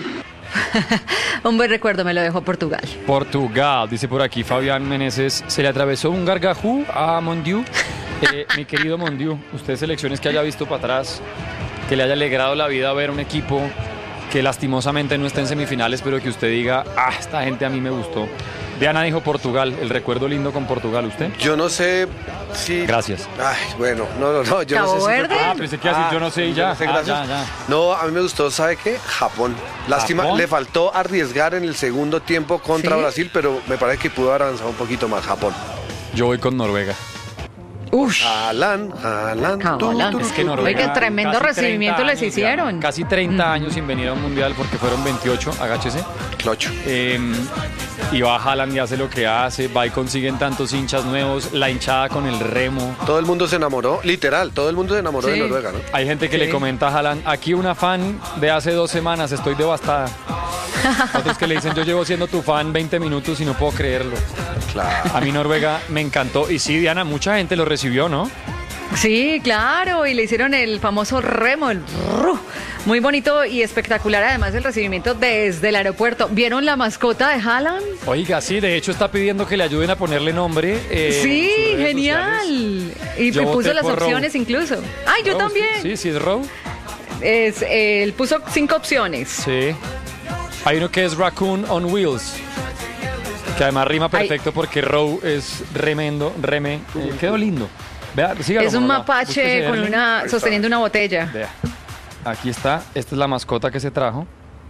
S3: un buen recuerdo me lo dejó Portugal.
S1: Portugal, dice por aquí Fabián Meneses, se le atravesó un gargajú a Mondiu. Eh, mi querido Mondiu, usted selecciones que haya visto para atrás, que le haya alegrado la vida ver un equipo que lastimosamente no está en semifinales, pero que usted diga, ah, esta gente a mí me gustó. Diana dijo Portugal, el recuerdo lindo con Portugal, ¿usted?
S2: Yo no sé si...
S1: Gracias.
S2: Ay, bueno, no, no, no, yo
S3: ¿Cabo
S2: no sé si...
S3: Verde?
S1: Ah, pensé que así, yo no sé y ya.
S2: no sé,
S1: Ah,
S2: gracias.
S1: ya, ya.
S2: No, a mí me gustó, ¿sabe qué? Japón. Lástima,
S1: ¿Japón?
S2: le faltó arriesgar en el segundo tiempo contra
S3: ¿Sí?
S2: Brasil, pero me parece que pudo haber avanzado un poquito más Japón.
S1: Yo voy con Noruega.
S3: Ush.
S2: Haaland, Haaland.
S3: Ah,
S2: tú,
S3: Haaland.
S2: tú,
S1: Es que
S2: tú.
S1: Noruega,
S3: Oiga, tremendo
S1: casi
S3: recibimiento
S1: treinta
S3: les
S1: años,
S3: hicieron.
S1: Diana, casi treinta años sin venir a un mundial porque fueron veintiocho, agáchese.
S2: Clocho.
S1: Eh, y va Haaland y hace lo que hace, va y consiguen tantos hinchas nuevos, la hinchada con el remo.
S2: Todo el mundo se enamoró, literal, todo el mundo se enamoró
S3: Sí.
S2: de Noruega, ¿no?
S1: Hay gente que
S3: Sí.
S1: le comenta a Haaland, aquí una fan de hace dos semanas, estoy devastada. Otros que le dicen, yo llevo siendo tu fan veinte minutos y no puedo creerlo.
S2: Claro.
S1: A mí Noruega me encantó. Y sí, Diana, mucha gente lo recibió, ¿no?
S3: Sí, claro, y le hicieron el famoso remo, el ru. Muy bonito y espectacular, además el recibimiento desde el aeropuerto. ¿Vieron la mascota de Haaland?
S1: Oiga, sí, de hecho está pidiendo que le ayuden a ponerle nombre. eh, en
S3: Sí,
S1: sus redes
S3: genial.
S1: sociales.
S3: Y
S1: Yo
S3: me puso
S1: voté
S3: las
S1: por Rowe.
S3: opciones incluso. Ay, yo
S1: Rowe,
S3: también.
S1: Sí, sí, es Rowe.
S3: Es, eh, él puso cinco opciones.
S1: Sí. Hay uno que es Raccoon on Wheels. Que además rima perfecto porque Rowe es remendo, reme. Eh, quedó lindo. Vea, sígalo,
S3: Es un
S1: Monola.
S3: mapache
S1: Búsquese
S3: con
S1: Erling.
S3: una sosteniendo una botella.
S1: Vea. Aquí está. Esta es la mascota que se trajo.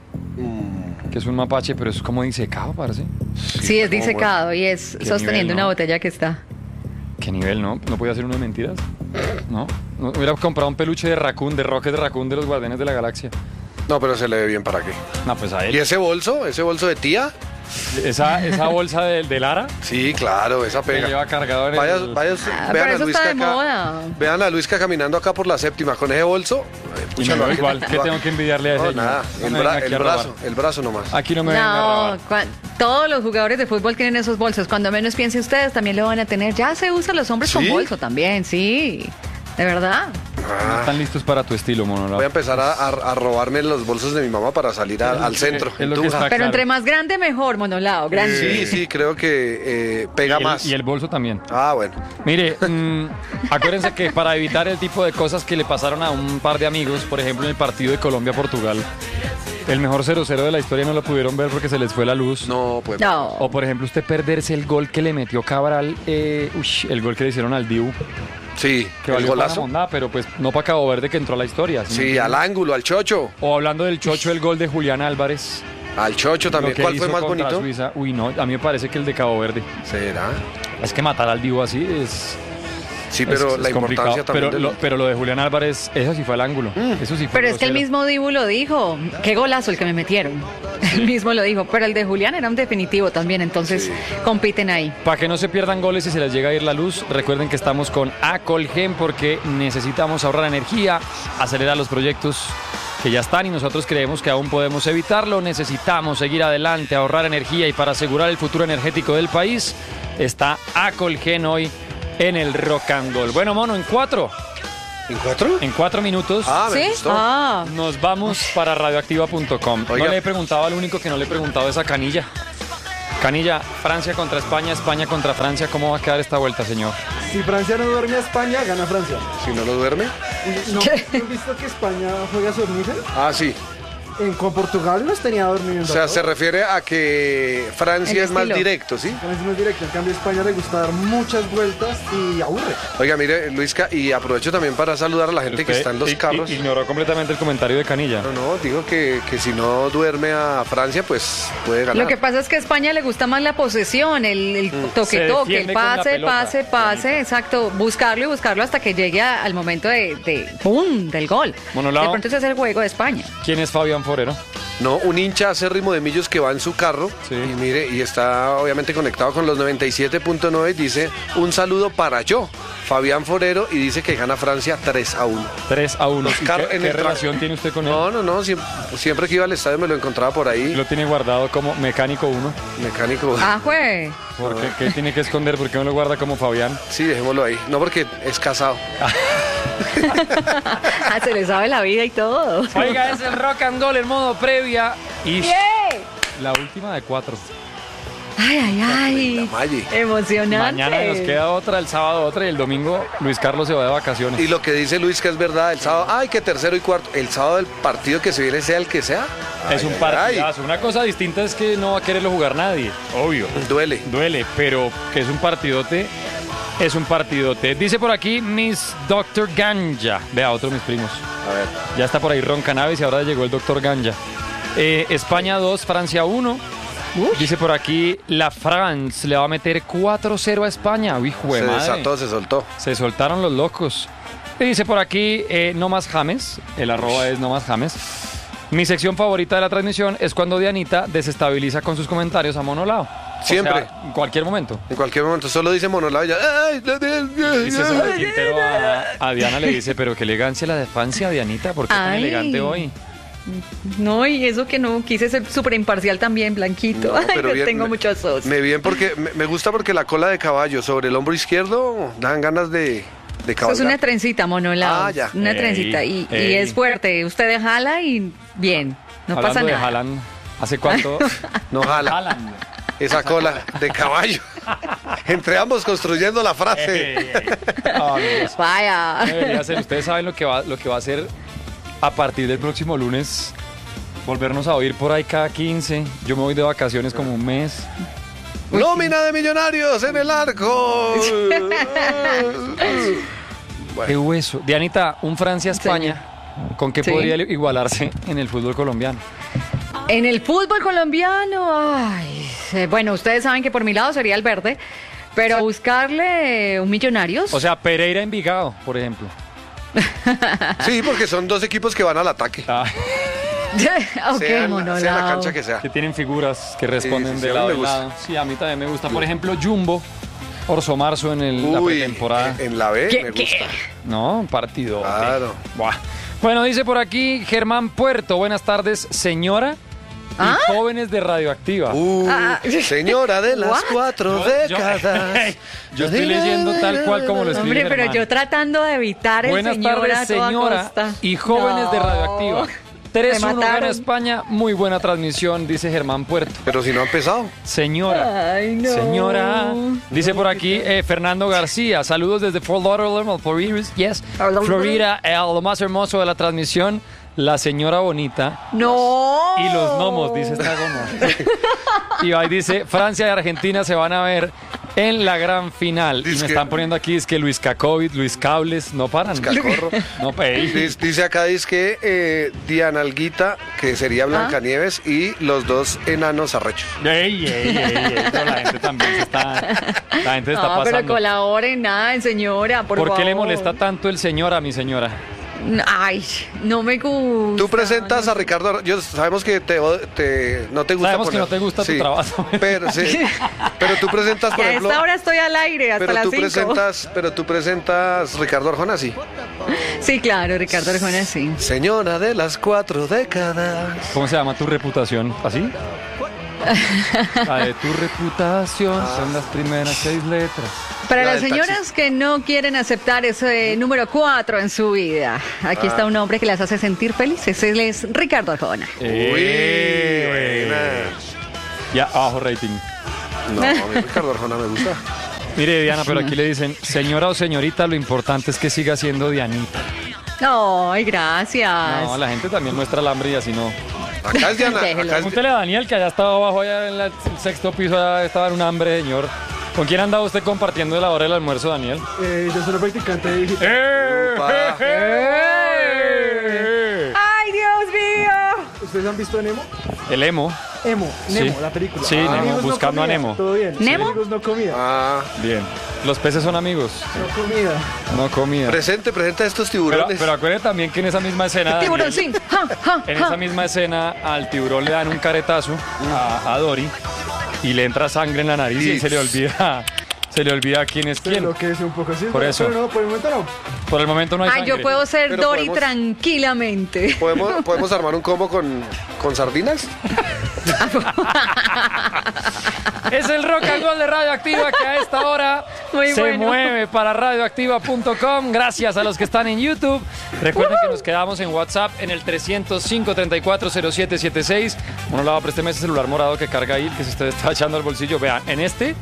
S1: Que es un mapache, pero es como disecado, parece.
S3: Sí, es disecado y es
S1: Qué
S3: sosteniendo
S1: nivel, ¿no?
S3: una botella que está.
S1: ¿Qué nivel, no? ¿No podía hacer uno de mentiras? No. No, hubiera comprado un peluche de Raccoon, de Rocket de Raccoon de los Guardianes de la Galaxia.
S2: No, pero se le ve bien para qué.
S1: No, pues a
S2: ¿Y
S1: él.
S2: ese bolso? ¿Ese bolso de tía?
S1: Esa, esa bolsa de, de Lara
S2: Sí, claro, esa
S1: que
S2: pega.
S1: lleva cargado en el...
S2: Vaya, vaya,
S3: Ah,
S2: vean
S3: pero
S2: a
S3: eso
S2: Luisca
S3: está de
S2: acá.
S3: moda.
S2: Vean a Luisca caminando acá por la séptima con ese bolso. Eh,
S1: Y
S2: pucha,
S1: me
S2: lo-
S1: veo igual. ¿Qué
S2: lo-
S1: tengo que envidiarle a ese
S2: No,
S1: niño?
S2: nada.
S1: No
S2: El,
S1: me
S2: bra-
S1: venga aquí
S2: el
S1: a robar.
S2: brazo, el brazo nomás.
S1: Aquí no me venga a
S3: No,
S1: robar.
S3: cua- todos los jugadores de fútbol tienen esos bolsos. Cuando menos piensen ustedes, también lo van a tener. Ya se usan los hombres
S2: ¿Sí?
S3: con bolso también, sí. De verdad.
S2: Ah,
S1: Están listos para tu estilo, Monola.
S2: voy a empezar a, a- a robarme los bolsos de mi mamá para salir a- al centro.
S1: Es lo que
S2: Tunja.
S1: está
S3: Pero
S1: claro.
S3: entre más grande, mejor, monolao. Grande.
S2: Sí, sí, creo que eh, pega
S1: Y el-
S2: más.
S1: Y el bolso también.
S2: Ah, bueno.
S1: Mire, mm, acuérdense que para evitar el tipo de cosas que le pasaron a un par de amigos, por ejemplo en el partido de Colombia-Portugal, el mejor cero cero de la historia no lo pudieron ver porque se les fue la luz.
S2: No, pues.
S3: No.
S1: O por ejemplo usted perderse el gol que le metió Cabral, eh, ush, el gol que le hicieron al Dibu,
S2: Sí,
S1: que
S2: el
S1: valió para una
S2: golazo.
S1: mondada, pero pues no para Cabo Verde que entró a la historia. ¿sí me
S2: Sí,
S1: entiende?
S2: al ángulo, al chocho.
S1: O hablando del chocho, el gol de Julián Álvarez.
S2: Al chocho también.
S1: lo que
S2: ¿Cuál fue
S1: hizo
S2: más
S1: contra
S2: bonito?
S1: Suiza. Uy, no, a mí me parece que el de Cabo Verde.
S2: ¿Será?
S1: Es que matar al Dibu así es...
S2: Sí, pero
S1: es-
S2: la
S1: es complicado.
S2: importancia también.
S1: Pero
S2: del-
S1: lo, pero lo de Julián Álvarez, eso sí fue al ángulo. Eso sí fue
S3: Pero es que el
S1: grosero.
S3: mismo Dibu lo dijo. Qué golazo el que me metieron. Él mismo lo dijo. Pero el de Julián era un definitivo también. Entonces compiten ahí.
S1: Para que no se pierdan goles y se les llega a ir la luz, recuerden que estamos con Acolgen porque necesitamos ahorrar energía, acelerar los proyectos que ya están y nosotros creemos que aún podemos evitarlo. Necesitamos seguir adelante, ahorrar energía y para asegurar el futuro energético del país está Acolgen hoy en el Rock and Roll. Bueno, mono, en cuatro,
S2: ¿En cuatro?
S1: en cuatro minutos
S2: Ah, me
S3: ¿Sí?
S2: gustó.
S3: Ah.
S1: nos vamos para radioactiva punto com. No
S2: Oiga.
S1: le he preguntado, al único que no le he preguntado es a Canilla. Canilla, Francia contra España, España contra Francia, ¿cómo va a quedar esta vuelta, señor?
S7: Si Francia no duerme a España, gana Francia.
S2: Si no lo duerme.
S7: ¿No has visto que España juega somnífero?
S2: Ah, sí.
S7: en, con Portugal los tenía durmiendo.
S2: O sea, se refiere a que Francia
S3: El
S2: es más
S3: estilo.
S2: directo, ¿sí?
S7: Francia es más directo, en cambio a España le gusta dar muchas vueltas y aburre.
S2: Oiga, mire, Luisca, y aprovecho también para saludar a la gente que
S1: Usted
S2: está en los
S1: i-
S2: carros.
S1: i- Ignoró completamente el comentario de Canilla.
S2: No, no, digo que, que si no duerme a Francia, pues puede ganar.
S3: Lo que pasa es que a España le gusta más la posesión, el, el
S1: Se
S3: toque-toque,
S1: defiende
S3: el
S1: con la
S3: pase,
S1: pelota,
S3: pase, pase,
S1: Dianita.
S3: exacto. Buscarlo y buscarlo hasta que llegue a- al momento de, de ¡pum! Del gol.
S1: Monolao.
S3: De pronto ese es el juego de España.
S1: ¿Quién es Fabián Forero?
S2: No, un hincha acérrimo de Millos que va en su carro
S1: Sí.
S2: y mire, y está obviamente conectado con los noventa y siete punto nueve y dice, un saludo para yo, Fabián Forero, y dice que gana Francia tres a uno.
S1: tres a uno. ¿Y
S2: carros
S1: ¿Qué,
S2: en
S1: qué
S2: el tra-
S1: relación tiene usted con él?
S2: No, no, no, siempre, siempre que iba al estadio me lo encontraba por ahí,
S1: Lo tiene guardado como mecánico uno.
S2: mecánico.
S3: Ah, jue.
S1: ¿Por qué, qué tiene que esconder? ¿Por qué no lo guarda como Fabián?
S2: Sí, dejémoslo ahí. No porque es casado.
S3: Ah, se le sabe la vida y todo.
S1: Oiga, es el rock and roll en modo previa. Y
S3: ¡Bien!
S1: la última de cuatro.
S3: Ay, ay, ay.
S2: La Maggi.
S3: Emocionante.
S1: Mañana nos queda otra, el sábado otra y el domingo Luis Carlos se va de vacaciones.
S2: Y lo que dice Luis que es verdad, el sábado, ay, que tercero y cuarto, el sábado del partido que se viene sea el que sea.
S1: Es
S2: Ay,
S1: un
S2: ay,
S1: partidazo. Una cosa distinta es que no va a quererlo jugar nadie. Obvio.
S2: ay. Duele.
S1: Duele, pero que es un partidote. Es un partidote. Dice por aquí Miss doctor Ganja. Vea, otro de mis primos.
S2: A ver.
S1: Ya está por ahí Ron Cannabis y ahora llegó el doctor Ganja. Eh, España dos, Francia uno. Dice por aquí, la France le va a meter cuatro cero a España. Uy, jue
S2: Se
S1: madre.
S2: desató, se soltó.
S1: Se soltaron los locos. Y dice por aquí, eh, no más James. El arroba es no más James. Mi sección favorita de la transmisión es cuando Dianita desestabiliza con sus comentarios a Monolao. O
S2: Siempre.
S1: sea, en cualquier momento.
S2: En cualquier momento solo dice Monolao y ya. Ay, la de-
S1: Dice César Quintero a, a Diana, le dice, pero qué elegancia la de Francia, Dianita, ¿por qué tan
S3: Ay.
S1: elegante hoy?
S3: No, y eso que no, quise ser súper imparcial también, blanquito.
S2: No,
S3: Ay,
S2: pero
S3: yo
S2: bien,
S3: tengo
S2: me-
S3: muchos sos.
S2: Me bien porque me, me gusta porque la cola de caballo sobre el hombro izquierdo dan ganas de, de
S3: Eso
S2: cabalgar.
S3: es una trencita, monolao.
S2: Ah, ya.
S3: Una
S1: Ey,
S3: trencita. Y, y
S1: ey.
S3: es fuerte. Usted jala y bien. No
S1: Hablando
S3: pasa
S1: de
S3: nada.
S1: Haaland, ¿hace cuánto?
S2: No jala
S1: Haaland.
S2: esa cola de caballo. Entre ambos construyendo la frase.
S1: Ey, ey. Ah, Dios.
S3: Vaya.
S1: Debería ser. Ustedes saben lo que va, lo que va a ser a partir del próximo lunes. Volvernos a oír por ahí cada quince. Yo me voy de vacaciones como un mes.
S2: Nómina de millonarios en el arco.
S1: Qué hueso. Dianita, un Francia-España. ¿Con qué
S3: Sí.
S1: podría igualarse en el fútbol colombiano?
S3: En el fútbol colombiano, ay, eh, bueno, ustedes saben que por mi lado sería el verde, pero buscarle un Millonarios.
S1: O sea, Pereira Envigado, por ejemplo.
S2: Sí, porque son dos equipos que van al ataque.
S1: Ah,
S3: ok,
S2: sea, en-
S3: Monolao.
S2: sea en la cancha que sea.
S1: que tienen figuras que responden
S2: sí, sí,
S1: de
S2: a mí
S1: lado
S2: me
S1: a
S2: gusta.
S1: lado. Sí, a mí también me gusta. Por ejemplo, Jumbo, Orso Marzo en el, la
S2: Uy,
S1: pretemporada.
S2: en, en la B
S3: ¿Qué-
S2: me
S3: qué?
S2: gusta.
S1: No, un partido.
S2: Claro.
S1: Bueno, dice por aquí Germán Puerto. Buenas tardes, señora y
S3: ¿Ah?
S1: jóvenes de Radioactiva.
S2: Uh,
S3: Ah.
S2: señora de las
S3: What?
S2: cuatro
S1: Yo- yo-
S2: décadas.
S1: Yo estoy leyendo tal cual como lo escribe
S3: Hombre, pero
S1: Germán.
S3: yo tratando de evitar el
S1: Buenas
S3: señora
S1: tardes,
S3: a toda
S1: señora
S3: costa.
S1: y jóvenes de
S3: No.
S1: Radioactiva. tres uno
S3: Me
S1: gana
S3: mataron.
S1: España. Muy buena transmisión, dice Germán Puerto.
S2: Pero si no ha empezado.
S1: Señora.
S3: Ay, no.
S1: Señora. Dice por aquí eh, Fernando García. Saludos desde Fort Lauderdale, Florida. Yes. Florida, eh, lo más hermoso de la transmisión. La señora bonita.
S3: No.
S1: Y los gnomos, dice esta gomo. Y ahí dice, Francia y Argentina se van a ver en la gran final. Y
S2: Dice
S1: me
S2: que-
S1: están poniendo aquí, es que Luis Cacovid, Luis Cables, no paran.
S2: Cacorro.
S1: No, ey.
S2: Dice, dice acá, dice que eh, Diana Alguita, que sería Blancanieves, y los dos enanos arrechos.
S1: Ey, ey, ey, ey, pero la gente también se está, la gente está
S3: No, pero
S1: pasando.
S3: colaboren, nada, señora, por,
S1: ¿Por qué le
S3: favor.
S1: molesta tanto el señor a mi señora?
S3: Ay, no me gusta.
S2: Tú presentas a Ricardo, yo sabemos que te, te- no te gusta
S1: Sabemos que
S2: poner-
S1: no te gusta tu
S2: sí,
S1: trabajo.
S2: Pero, sí, pero tú presentas,
S3: Y
S2: por
S3: a
S2: ejemplo,
S3: esta hora estoy al aire, hasta
S2: pero
S3: las
S2: tú
S3: cinco.
S2: presentas, pero tú presentas Ricardo Arjona, sí.
S3: Sí, claro, Ricardo Arjona, sí.
S2: Señora de las cuatro décadas.
S1: ¿Cómo se llama tu reputación? ¿Así? La de tu reputación son las primeras seis letras.
S3: Para
S2: La
S3: las
S2: del
S3: señoras
S2: taxi.
S3: que no quieren aceptar ese número cuatro en su vida, aquí
S2: Ah.
S3: está un hombre que las hace sentir felices. Él es Ricardo Arjona.
S2: Uy, buena.
S1: Ya, abajo rating.
S2: No, a mí Ricardo Arjona me gusta.
S1: Mire, Diana, pero aquí le dicen, señora o señorita, lo importante es que siga siendo Dianita.
S3: Ay, gracias.
S1: No, la gente también muestra el hambre y así no.
S2: Acá es Diana.
S3: Déjelo.
S2: Acá es...
S1: Pregúntele a Daniel, que allá estaba abajo, allá en la- el sexto piso, allá estaba en un hambre, señor. ¿Con quién andaba usted compartiendo la hora del almuerzo, Daniel?
S7: Eh, yo soy una practicante de digital.
S2: Upa.
S3: ¡Ay, Dios mío!
S7: ¿Ustedes han visto Nemo?
S1: El emo.
S7: Emo, Nemo,
S1: Sí.
S7: la película.
S1: Sí, Nemo,
S7: Amigos, no
S1: buscando a
S7: comida,
S1: Nemo.
S7: Todo bien.
S3: ¿Nemo?
S7: Amigos, no comida.
S2: Ah,
S1: Bien. Los peces son amigos,
S7: No comida.
S1: no comida.
S2: presente, presente a estos
S1: Pero,
S2: tiburones.
S1: pero acuérdense también que en esa misma escena, Daniel,
S3: Tiburón, sí. Ja, ja,
S1: en
S3: ja.
S1: esa misma escena al tiburón le dan un caretazo a, a Dory y le entra sangre en la nariz y,
S2: Y-
S1: se le olvida, se le olvida quién es quién.
S7: Pero que es un poco así.
S1: Por
S7: pero-
S1: eso.
S7: Pero no, por el momento no.
S1: Por el momento no hay
S3: Ay,
S1: sangre.
S3: yo puedo ser
S2: Pero
S3: Dory
S2: podemos-
S3: tranquilamente.
S2: ¿Podemos, ¿Podemos armar un combo con, con sardinas?
S1: Es el rock and roll de Radioactiva que a esta hora
S3: Muy
S1: se
S3: bueno.
S1: mueve para radioactiva punto com. Gracias a los que están en YouTube. Recuerden que nos quedamos en WhatsApp en el trescientos cinco, treinta y cuatro, cero siete setenta y seis. Bueno, lado, présteme ese celular morado que carga ahí, que se usted está echando al bolsillo. Vean, en este,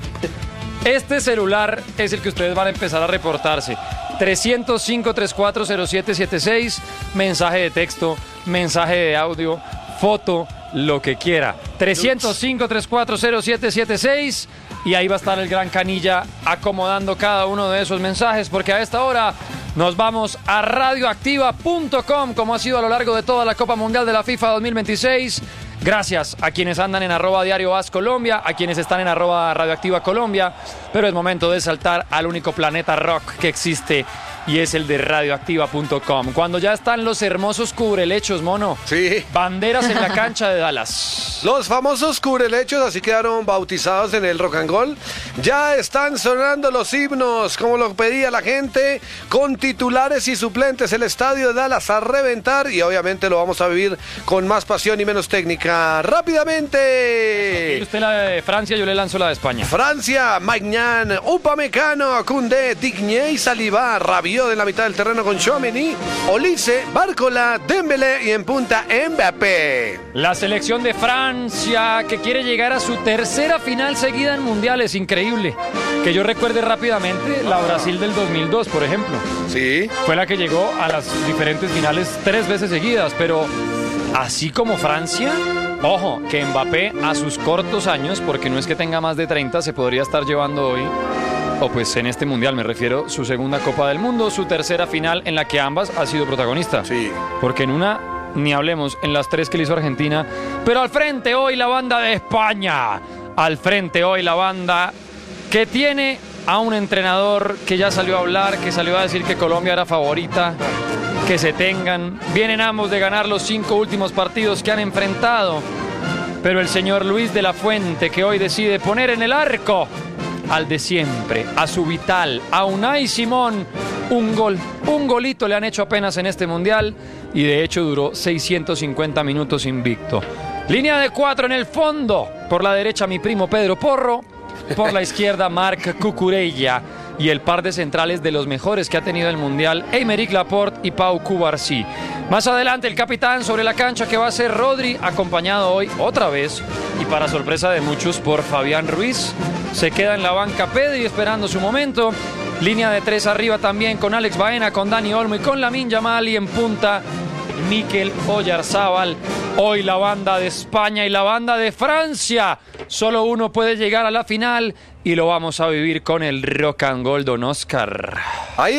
S1: este celular es el que ustedes van a empezar a reportarse. trescientos cinco, treinta y cuatro, cero siete setenta y seis, mensaje de texto, mensaje de audio, foto, lo que quiera. trescientos cinco, treinta y cuatro, cero siete setenta y seis y ahí va a estar el gran Canilla acomodando cada uno de esos mensajes, porque a esta hora nos vamos a radioactiva punto com, como ha sido a lo largo de toda la Copa Mundial de la FIFA dos mil veintiséis. Gracias a quienes andan en arroba diario As Colombia, a quienes están en arroba radioactiva Colombia, pero es momento de saltar al único planeta rock que existe y es el de radioactiva punto com. Cuando ya están los hermosos cubrelechos, mono.
S2: Sí.
S1: Banderas en la cancha de Dallas.
S2: Los famosos cubrelechos, así quedaron bautizados en el rock and roll. Ya están sonando los himnos, como lo pedía la gente, con titulares y suplentes. El estadio de Dallas a reventar y obviamente lo vamos a vivir con más pasión y menos técnica.
S1: Y
S2: Rápidamente.
S1: usted la de Francia, yo le lanzo la de España.
S2: Francia, Maignan, Upamecano, Koundé, Digné y Saliba. Rabiot en la mitad del terreno con Tchouaméni, Olise, Bárcola, Dembélé y en punta Mbappé.
S1: La selección de Francia que quiere llegar a su tercera final seguida en mundiales, increíble. Que yo recuerde rápidamente la Brasil del dos mil dos, por ejemplo.
S2: Sí.
S1: Fue la que llegó a las diferentes finales tres veces seguidas, pero así como Francia, ojo, que Mbappé a sus cortos años, porque no es que tenga más de treinta, se podría estar llevando hoy, o pues en este mundial me refiero, su segunda Copa del Mundo, su tercera final en la que ambas ha sido protagonista.
S2: Sí.
S1: Porque en una, ni hablemos, en las tres que le hizo Argentina, pero al frente hoy la banda de España, al frente hoy la banda que tiene a un entrenador que ya salió a hablar, que salió a decir que Colombia era favorita, que se tengan, vienen ambos de ganar los cinco últimos partidos que han enfrentado, pero el señor Luis de la Fuente que hoy decide poner en el arco al de siempre, a su vital, a Unai Simón, un gol, un golito le han hecho apenas en este mundial y de hecho duró seiscientos cincuenta minutos invicto. Línea de cuatro en el fondo, por la derecha mi primo Pedro Porro, por la izquierda Marc Cucurella y el par de centrales de los mejores que ha tenido el mundial, Aymeric Laporte y Pau Cubarsí. Más adelante el capitán sobre la cancha que va a ser Rodri, acompañado hoy otra vez y para sorpresa de muchos por Fabián Ruiz. Se queda en la banca Pedri esperando su momento. Línea de tres arriba también con Alex Baena, con Dani Olmo y con Lamine Yamal y en punta Mikel Oyarzábal. Hoy la banda de España y la banda de Francia. Solo uno puede llegar a la final y lo vamos a vivir con el Rock and Roll, don Oscar.
S2: Ahí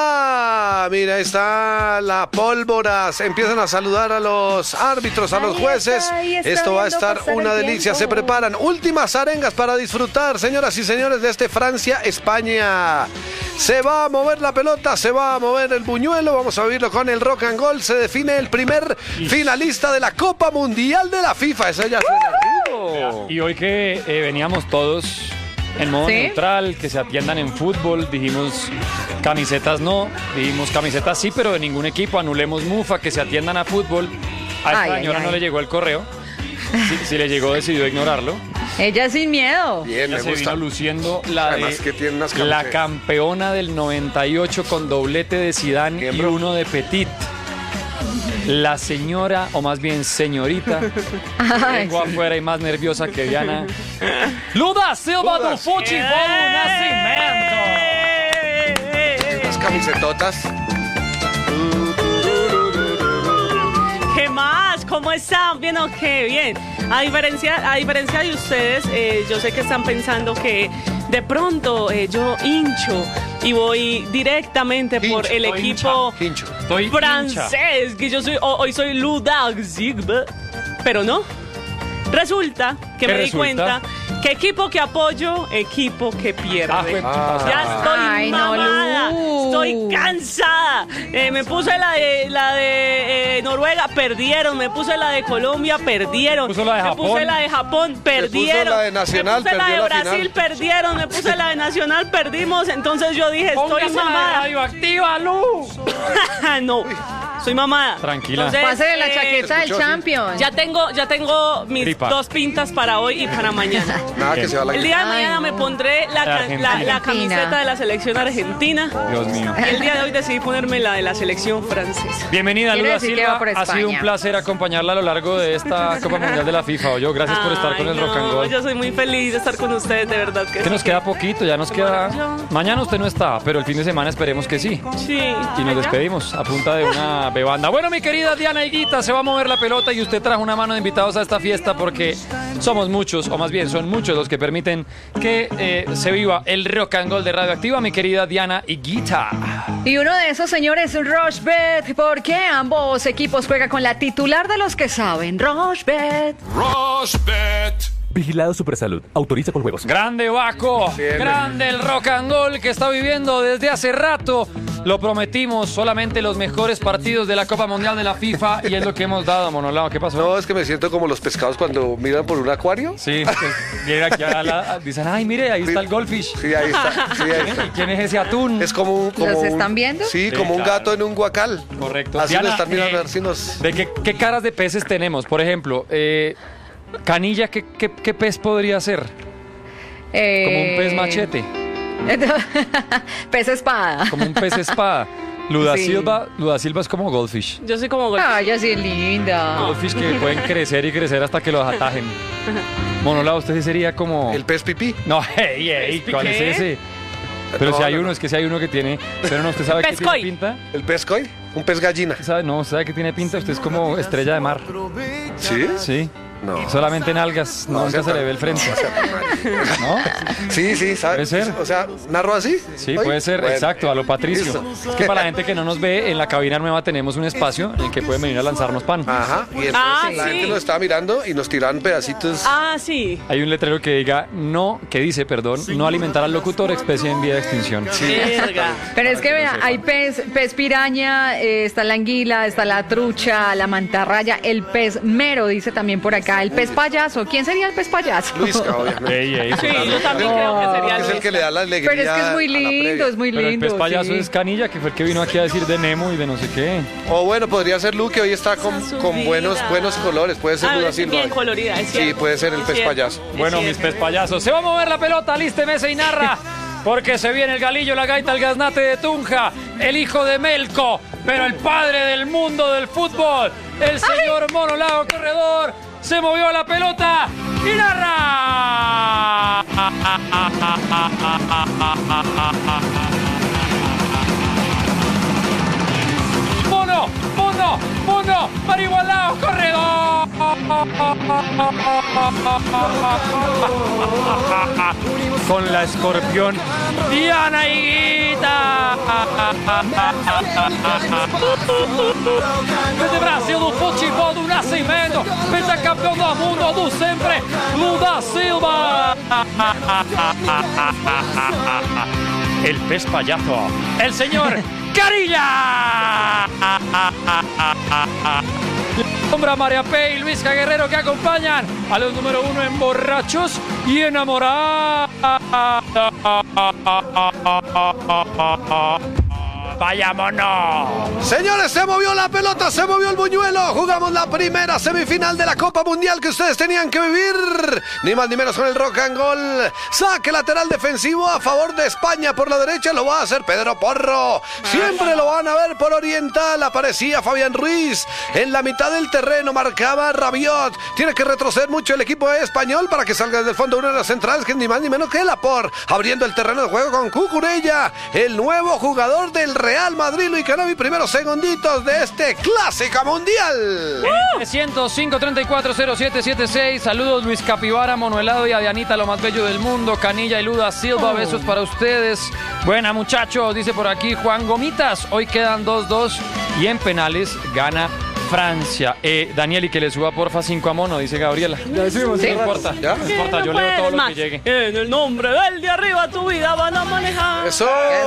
S2: está, mira, ahí está la pólvora. Se empiezan a saludar a los árbitros, a los
S3: Ahí
S2: jueces.
S3: está, ahí está
S2: Esto va a
S3: viendo
S2: estar
S3: pasar
S2: una
S3: el
S2: delicia.
S3: tiempo.
S2: Se preparan últimas arengas para disfrutar, señoras y señores, de este Francia-España. Se va a mover la pelota, se va a mover el buñuelo. Vamos a vivirlo con el Rock and Roll. Se define el primer finalista de la Copa Mundial de la FIFA. Eso ya suena rico.
S1: Y hoy que eh, veníamos todos en modo
S3: ¿Sí?
S1: neutral, que se atiendan en fútbol, dijimos camisetas no, dijimos camisetas sí, pero de ningún equipo, anulemos Mufa, que se atiendan a fútbol. A esta
S3: Ay, ay,
S1: señora
S3: ay.
S1: no le llegó el correo, si, si le llegó decidió ignorarlo.
S3: Ella sin miedo.
S2: Bien,
S1: Ella
S2: me
S1: se
S2: gusta.
S1: vino luciendo la,
S2: Además
S1: de,
S2: que tiene unas
S1: la
S2: camisetas.
S1: campeona del noventa y ocho con doblete de Zidane
S2: Bien,
S1: y
S2: bro.
S1: uno de Petit. La señora, o más bien señorita,
S3: Ay,
S1: lengua afuera y más nerviosa que Diana. Luda Silva do
S2: Ludas.
S1: Futebol Nascimento.
S2: Las camisetotas.
S10: ¿Qué más? chicos, ¿cómo están? ¿Bien o qué? Bien. A diferencia, a diferencia de ustedes, eh, yo sé que están pensando que de pronto eh, yo hincho y voy directamente
S2: Hincho,
S10: por el
S2: estoy
S10: equipo
S2: hincha, hincho.
S1: Estoy
S10: francés,
S1: hincha.
S10: que yo soy, ho- hoy soy Ludag Zigbe, pero no. Resulta que
S1: ¿Qué
S10: me
S1: resulta?
S10: di cuenta que equipo que apoyo, equipo que pierde.
S1: Ah, fue-
S10: Ya estoy
S3: Ay, no,
S10: mamada,
S3: Lu.
S10: estoy cansada. Eh, me puse la de la de eh, Noruega, perdieron. Me puse la de Colombia, perdieron.
S1: Puso la de
S10: me
S1: Japón.
S10: puse la de Japón, perdieron.
S2: la de Nacional,
S10: me puse la de
S2: perdió la
S10: Brasil,
S2: final.
S10: perdieron. Me puse la de Nacional, perdimos. Entonces yo dije, estoy
S1: Póngase la
S10: mamada.
S1: radioactiva, Lu.
S10: No, soy mamada.
S1: Tranquila.
S10: Entonces,
S3: Pásale la
S10: eh,
S3: chaqueta del
S2: escuchó, sí.
S3: Champions.
S10: Ya tengo, ya tengo mis
S1: Gripa.
S10: dos pintas para hoy y para mañana.
S2: Nada que se va la
S10: El día de
S3: Ay,
S10: mañana
S3: no.
S10: me pondré la, ca-
S1: Argentina.
S10: la, la
S3: Argentina.
S10: camiseta de la selección argentina.
S1: Dios mío.
S10: Y el día de hoy decidí ponerme la de la selección francesa.
S1: Bienvenida,
S3: Quiere
S1: Luda
S3: decir que
S1: Silva.
S3: va por
S1: Ha sido un
S3: España.
S1: placer acompañarla a lo largo de esta Copa Mundial de la FIFA. O yo, gracias por estar
S10: Ay,
S1: con el
S10: no,
S1: Rock and Roll.
S10: Yo soy muy feliz de estar con ustedes, de verdad que
S1: Que
S10: sí.
S1: nos queda poquito, ya nos queda.
S10: Maravilla.
S1: Mañana usted no está, pero el fin de semana esperemos que sí.
S10: Sí.
S1: Y nos despedimos a punta de una bebanda. Bueno, mi querida Diana Higuita, se va a mover la pelota y usted trajo una mano de invitados a esta fiesta porque somos muchos, o más bien son muchos los que permiten que eh, se viva el rock and roll de Radioactiva, mi querida Diana Higuita.
S3: Y uno de esos señores es Rochebet, porque ambos equipos juegan con la titular de los que saben, Rochebet.
S4: Vigilado Supersalud. Autoriza con juegos.
S1: Grande Baco,
S2: Bien,
S1: grande el rock and roll que está viviendo desde hace rato. Lo prometimos, solamente los mejores partidos de la Copa Mundial de la FIFA y es lo que hemos dado, Monolao. ¿Qué pasó?
S2: No, es que me siento como los pescados cuando miran por un acuario.
S1: Sí, pues, vienen aquí a la, dicen, ay, mire, ahí está el goldfish.
S2: Sí, ahí está. Sí, ahí está.
S1: ¿Y quién es ese atún?
S2: Es como un. Como
S3: ¿Los
S2: un-
S3: están viendo?
S2: Sí,
S1: Sí,
S2: como un
S1: claro.
S2: gato en un guacal.
S1: Correcto.
S2: Así
S1: Diana,
S2: lo están mirando,
S1: eh,
S2: a ver si nos.
S1: ¿De qué, qué caras de peces tenemos? Por ejemplo, eh, Canilla, ¿qué, qué, qué pez podría ser?
S3: Eh,
S1: Como un pez machete,
S3: Pez espada.
S1: como un pez espada. Luda
S3: Sí.
S1: Silva, Luda Silva es como goldfish.
S10: Yo soy como gol.
S3: Ay, así es linda.
S1: Goldfish que pueden crecer y crecer hasta que los atajen. Monolao, usted sí sería como...
S2: El pez pipí.
S1: No, hey, hey, ¿cuál es
S10: ¿Qué?
S1: ese? Pero
S2: No,
S1: si hay
S2: no,
S1: uno,
S2: no.
S1: es que si hay uno que tiene... Pero no, ¿usted sabe qué tiene
S10: Pescoy.
S1: pinta?
S2: El pez koi. Un pez gallina.
S1: ¿Usted sabe? No, ¿usted sabe qué tiene pinta? Usted es como estrella de mar.
S2: ¿Sí?
S1: Sí.
S2: No.
S1: Solamente en algas,
S2: No,
S1: nunca
S2: o sea,
S1: se le ve el frente. ¿No?
S2: Sí, sí, ¿sabes?
S1: Puede ser.
S2: O sea, ¿narro así?
S1: Sí,
S2: ¿Hoy?
S1: puede ser,
S2: Bueno.
S1: exacto, a lo Patricio.
S2: Listo.
S1: Es que para la gente que no nos ve, en la cabina nueva tenemos un espacio en el que pueden venir a lanzarnos pan.
S2: Ajá. Y entonces
S10: Ah,
S2: la
S10: sí.
S2: gente nos estaba mirando y nos tiraban pedacitos.
S10: Ah, sí.
S1: Hay un letrero que diga, no, que dice, perdón, no alimentar al locutor, especie en vía de extinción.
S10: Verga.
S3: Pero es que vea, hay pez, pez piraña, eh, está la anguila, está la trucha, la mantarraya, el pez mero, dice también por acá, el pez payaso. ¿Quién sería el pez payaso?
S2: Luisca, obviamente.
S1: Ey, ey,
S10: Sí,
S1: total.
S10: yo también creo que sería
S2: Es el
S10: Luis.
S2: que le da la alegría.
S3: Pero es que es muy
S2: a la
S3: lindo,
S2: previa.
S3: es muy
S1: Pero el
S3: lindo.
S1: pez payaso
S3: sí.
S1: es Canilla, que fue el que vino aquí a decir de Nemo y de no sé qué.
S2: O bueno, podría ser Lu, que hoy está con,
S10: Esa
S2: con
S10: subida.
S2: buenos, buenos colores. Puede ser
S10: Ah,
S2: Luda
S10: es
S2: Silva.
S10: bien colorida, es
S2: Sí,
S10: cierto.
S2: puede ser el
S10: Es
S2: pez
S10: cierto.
S2: payaso.
S10: Es
S1: Bueno,
S10: cierto.
S1: mis pez payasos, se va a mover la pelota, alísteme y narra, porque se viene el galillo, la gaita, el gaznate de Tunja, el hijo de Melco, pero el padre del mundo del fútbol, el señor Monolao Corredor, se movió la pelota y narra. Mono, mono, mono, para igualado, corredor. Con la escorpión, Diana Higuita. Desde Brasil, do futebol do Nascimento, pentacampeão do mundo do sempre, Luda Silva. El pez payaso, el señor Carilla. Sombra María P y Luis Guerrero que acompañan a los número uno en borrachos y enamorados. ¡Vayámonos!
S2: Señores, se movió la pelota, se movió el buñuelo. Jugamos la primera semifinal de la Copa Mundial que ustedes tenían que vivir. Ni más ni menos con el rock and roll. Saque lateral defensivo a favor de España por la derecha. Lo va a hacer Pedro Porro. Siempre lo van a ver por oriental. Aparecía Fabián Ruiz. En la mitad del terreno marcaba Rabiot. Tiene que retroceder mucho el equipo español para que salga desde el fondo una de las centrales, que es ni más ni menos que Laporte. Abriendo el terreno de juego con Cucurella, el nuevo jugador del Real Real Madrid, Luis Canavi, primeros segunditos de este Clásico Mundial.
S1: trescientos cinco, treinta y cuatro, cero siete siete seis. Saludos Luis Capibara, Monoelado y a Dianita, lo más bello del mundo. Canilla y Luda Silva, besos para ustedes. Buena muchachos, dice por aquí Juan Gomitas. Hoy quedan dos dos y en penales gana Francia. Eh, Daniel, y que le suba porfa cinco a Mono, dice Gabriela.
S7: Ya decimos,
S1: No importa,
S2: ¿Ya?
S1: no importa, yo leo todo lo que llegue.
S10: En el nombre del de arriba tu vida van a manejar.
S2: ¡Eso!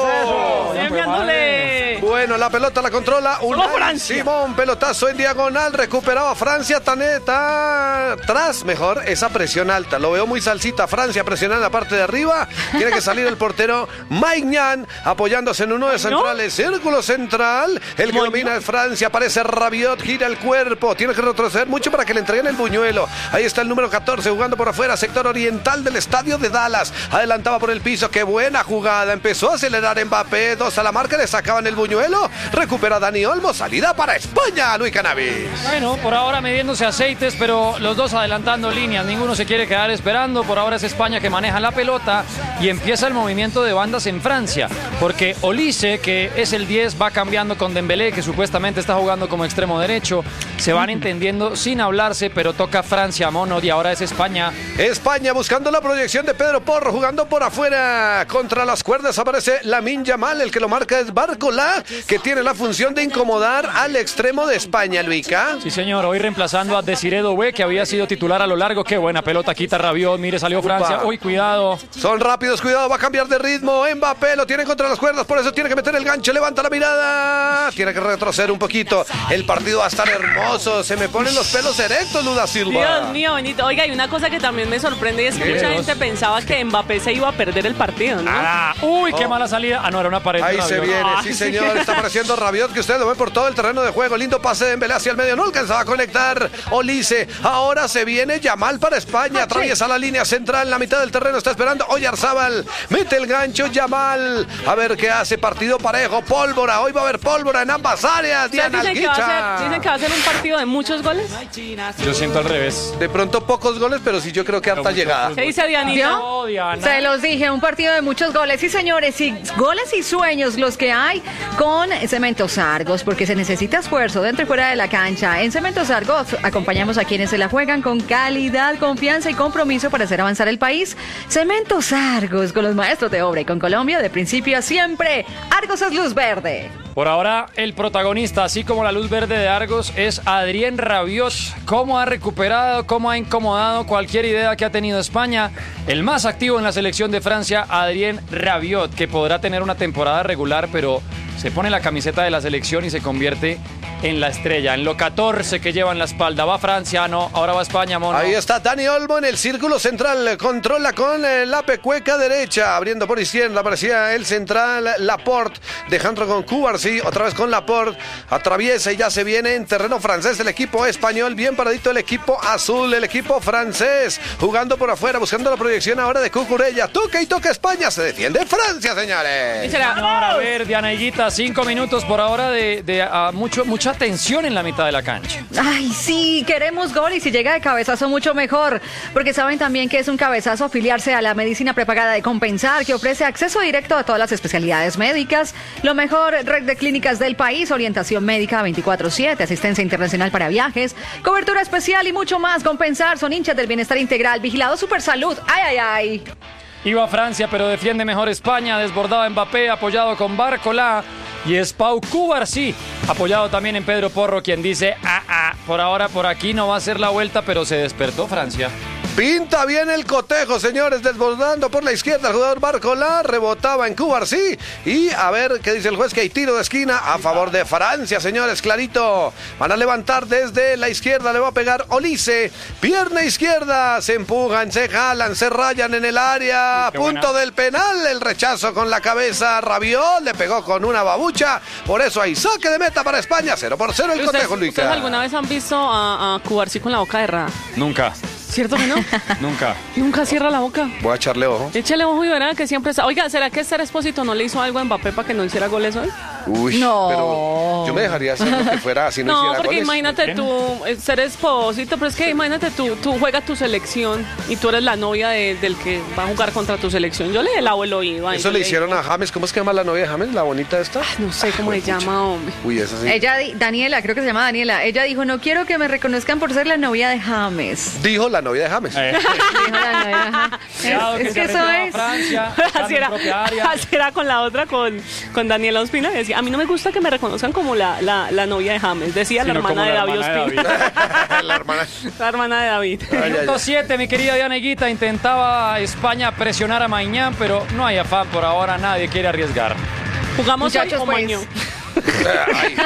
S10: Enviándole.
S2: Bueno, la pelota la controla Unai
S10: Francia.
S2: Simón, pelotazo en diagonal, recuperaba Francia, Taneta, atrás, mejor, esa presión alta, lo veo muy salsita, Francia presionando en la parte de arriba, tiene que salir el portero Maignan, apoyándose en uno de centrales, círculo central, el que domina es Francia, aparece Rabiot, gira el cuerpo, tiene que retroceder mucho para que le entreguen el buñuelo, ahí está el número catorce jugando por afuera, sector oriental del estadio de Dallas, adelantaba por el piso, qué buena jugada, empezó a acelerar Mbappé, dos a la marca, le sacaban el buñuelo, recupera Dani Olmo, salida para España, Luis Canavis.
S1: Bueno, por ahora midiéndose aceites, pero los dos adelantando líneas, ninguno se quiere quedar esperando, por ahora es España que maneja la pelota y empieza el movimiento de bandas en Francia, porque Olise, que es el diez, va cambiando con Dembélé, que supuestamente está jugando como extremo derecho, se van entendiendo sin hablarse, pero toca Francia, Mono, y ahora es España.
S2: España buscando la proyección de Pedro Porro, jugando por afuera, contra las cuerdas aparece Lamine Yamal, el que lo marca es Barcola, que tiene la función de incomodar al extremo de España, Luica.
S1: Sí, señor, hoy reemplazando a Desiré Doué, que había sido titular a lo largo. Qué buena pelota, quita Rabiot, mire, salió Francia. Uy, cuidado.
S2: Son rápidos, cuidado, va a cambiar de ritmo. Mbappé lo tiene contra las cuerdas, por eso tiene que meter el gancho, levanta la mirada. Tiene que retroceder un poquito. El partido va a estar hermoso, se me ponen los pelos erectos, Luda Silva.
S10: Dios mío, Benito. Oiga, hay una cosa que también me sorprende y es que mucha gente pensaba que Mbappé se iba a perder el partido, ¿no?
S1: Ah, uy, qué
S2: Oh.
S1: mala salida. Ah, no, era una pared.
S2: Ahí se
S1: Rabiot.
S2: viene,
S10: Ah,
S2: sí
S10: sí.
S2: señor, está apareciendo Rabiot, que usted lo ve por todo el terreno de juego. Lindo pase de Dembélé hacia el medio, no alcanzaba a conectar Olise. Ahora se viene Yamal para España, atraviesa la línea central, en la mitad del terreno está esperando Oyarzábal, mete el gancho Yamal, a ver qué hace, partido parejo, pólvora, hoy va a haber pólvora en ambas áreas.
S10: ¿Ustedes
S2: Diana
S10: dicen que, va a
S2: Alguicha.
S10: ser, dicen que va a ser un partido de muchos goles?
S1: Yo siento al revés.
S2: De pronto pocos goles, pero sí yo creo que harta llegada.
S10: ¿Qué dice Dianita?
S1: No, Diana.
S3: Se los dije, un partido de muchos goles. Sí, señores, y goles y sueños los que hay con Cementos Argos, porque se necesita esfuerzo dentro y fuera de la cancha. En Cementos Argos acompañamos a quienes se la juegan con calidad, confianza y compromiso para hacer avanzar el país. Cementos Argos, con los maestros de obra y con Colombia de principio a siempre. Argos es luz verde.
S1: Por ahora, el protagonista, así como la luz verde de Argos, es Adrien Rabiot. Cómo ha recuperado, cómo ha incomodado cualquier idea que ha tenido España. El más activo en la selección de Francia, Adrien Rabiot, que podrá tener una temporada regular, pero se pone la camiseta de la selección y se convierte en la estrella, en lo catorce que lleva en la espalda. Va Francia, no, ahora va España, Mono.
S2: Ahí está Dani Olmo en el círculo central, controla con eh, la pecueca derecha, abriendo por izquierda, aparecía el central Laporte, dejando con Cubarsí, otra vez con Laporte, atraviesa y ya se viene en terreno francés el equipo español, bien paradito el equipo azul, el equipo francés, jugando por afuera, buscando la proyección ahora de Cucurella, toca y toca España, se defiende Francia, señores.
S10: Y será-
S1: Señor, a ver, Diana Higuita, cinco minutos por ahora de, de ah, mucho, mucha tensión en la mitad de la cancha.
S3: Ay, sí, queremos gol y si llega de cabezazo mucho mejor, porque saben también que es un cabezazo afiliarse a la medicina prepagada de Compensar, que ofrece acceso directo a todas las especialidades médicas, lo mejor red de clínicas del país, orientación médica veinticuatro siete, asistencia internacional para viajes, cobertura especial y mucho más. Compensar, son hinchas del bienestar integral, vigilado Supersalud. Ay, ay, ay.
S1: Iba a Francia, pero defiende mejor España, desbordado Mbappé, apoyado con Barcola. Y es Pau Cubarsí, apoyado también en Pedro Porro, quien dice, ah, ah, por ahora por aquí no va a ser la vuelta, pero se despertó Francia.
S2: Pinta bien el cotejo, señores, desbordando por la izquierda el jugador Barcola, rebotaba en Cubarsí y a ver qué dice el juez, que hay tiro de esquina a favor de Francia, señores, clarito. Van a levantar desde la izquierda, le va a pegar Olise, pierna izquierda, se empujan, se jalan, se rayan en el área,
S1: Uy,
S2: punto
S1: buena.
S2: del penal, el rechazo con la cabeza, Rabiot, le pegó con una babucha, por eso hay saque de meta para España, cero por cero el
S10: ¿Ustedes,
S2: cotejo, Luis.
S10: ¿Ustedes alguna vez han visto a, a Cubarsí con la boca cerrada?
S1: Nunca,
S10: ¿Cierto que no?
S1: nunca.
S10: Nunca cierra la boca.
S2: Voy a echarle ojo.
S10: Échale ojo y verá que siempre está. Oiga, ¿será que Esther Expósito no le hizo algo a Mbappé para que no hiciera goles hoy?
S2: Uy,
S3: No.
S2: pero yo me dejaría hacer lo que fuera así no,
S10: No,
S2: hiciera
S10: porque
S2: goles.
S10: imagínate tú eh, ser esposito, pero es que imagínate tú, tú juegas tu selección y tú eres la novia de- del que va a jugar contra tu selección. Yo le lavo el oído. ay,
S2: Eso
S10: yo
S2: le hicieron a James. ¿Cómo es que llama la novia de James? ¿La bonita esta?
S10: No sé cómo se llama, hombre.
S2: Uy, esa sí.
S3: Ella, di- Daniela, creo que se llama Daniela. Ella dijo, no quiero que me reconozcan por ser la novia de James.
S2: Dijo la novia de James.
S1: Eh,
S3: Dijo la novia de James.
S1: cuidado,
S3: Es, es
S1: se
S3: que eso
S1: retiró a
S3: es.
S1: Francia,
S10: Así
S1: estando en
S10: era,
S1: propia área.
S10: así era con la otra, con, con Daniela Ospina. Decía, a mí no me gusta que me reconozcan como la, la, la novia de James. Decía la
S1: Sino
S10: hermana
S1: como
S10: de
S1: la
S10: David
S1: hermana de
S10: Ospina.
S2: La hermana.
S10: La hermana de David.
S2: Ay, ay,
S1: Minuto
S2: ay.
S1: siete, mi querida Diana Higuita, intentaba España presionar a Mañán, pero no hay afán por ahora, nadie quiere arriesgar.
S10: Jugamos
S3: Muchachos,
S10: hoy o
S3: pues.
S10: mañana.
S2: Ay,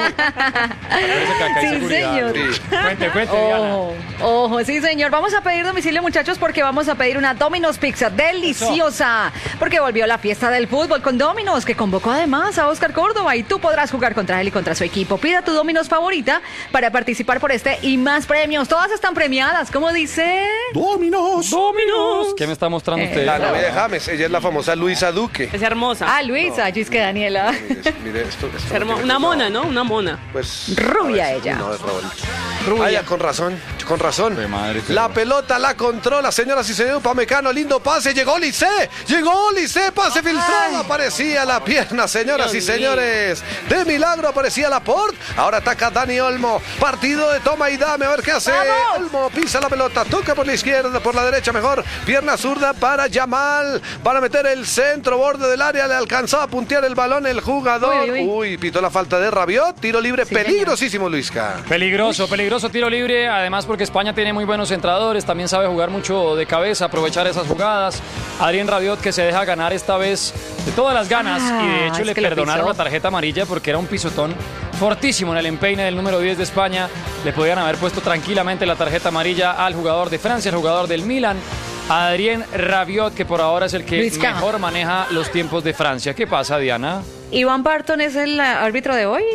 S1: Parece que acá hay
S3: Sí,
S1: seguridad.
S3: señor.
S2: sí.
S1: Cuente, cuente, Diana.
S3: Ojo, ojo, sí señor. Vamos a pedir domicilio, muchachos, porque vamos a pedir una Domino's Pizza deliciosa. Porque volvió la fiesta del fútbol con Domino's, que convocó además a Oscar Córdoba y tú podrás jugar contra él y contra su equipo. Pida tu Domino's favorita para participar por este y más premios. Todas están premiadas, ¿cómo dice?
S1: ¡Dominos! ¡Dominos! ¿Qué me está mostrando
S3: Eh,
S1: usted?
S2: La novia de James. Ella es la famosa Luisa Duque.
S10: Es hermosa.
S3: Ah, Luisa, es que Daniela.
S2: Mire, mire esto. esto
S10: Es
S2: no
S10: hermo-
S2: tiene
S10: una
S2: que-
S10: mona, ¿no? Una mona.
S2: Pues.
S3: Rubia
S2: a ver,
S3: ella.
S2: No, es Raúl.
S10: Rubia.
S2: Vaya, con razón, con razón.
S1: De madre,
S2: la
S1: pero-
S2: pelota la controla, señoras y señores. Pamecano, lindo pase. Llegó Lice. Llegó Lice. Pase filtrado. Aparecía la pierna, señoras
S10: Dios
S2: y señores. De milagro aparecía Laporte. Ahora ataca Dani Olmo. Partido de toma y dame. A ver qué hace. Olmo pisa la pelota. Toca por la izquierda, por la derecha mejor. Pierna zurda para Yamal. Para meter el centro, borde del área. Le alcanzaba a puntear el balón el jugador.
S3: Uy, uy, uy.
S2: Uy, pitó la falta de Rabiot. Tiro libre
S3: Sí, señor.
S2: peligrosísimo, Luisca.
S1: Peligroso, peligroso tiro libre, además porque España tiene muy buenos centradores, también sabe jugar mucho de cabeza, aprovechar esas jugadas. Adrien Rabiot que se deja ganar esta vez de todas las ganas
S3: Ah,
S1: y de hecho
S3: es
S1: le
S3: que lo
S1: perdonaron
S3: pisó.
S1: la tarjeta amarilla porque era un pisotón fortísimo en el empeine del número diez de España. Le podían haber puesto tranquilamente la tarjeta amarilla al jugador de Francia, al jugador del Milan. Adrien Rabiot, que por ahora es el que
S3: Luisca.
S1: mejor maneja los tiempos de Francia. ¿Qué pasa, Diana?
S3: Iván Barton es el árbitro de hoy.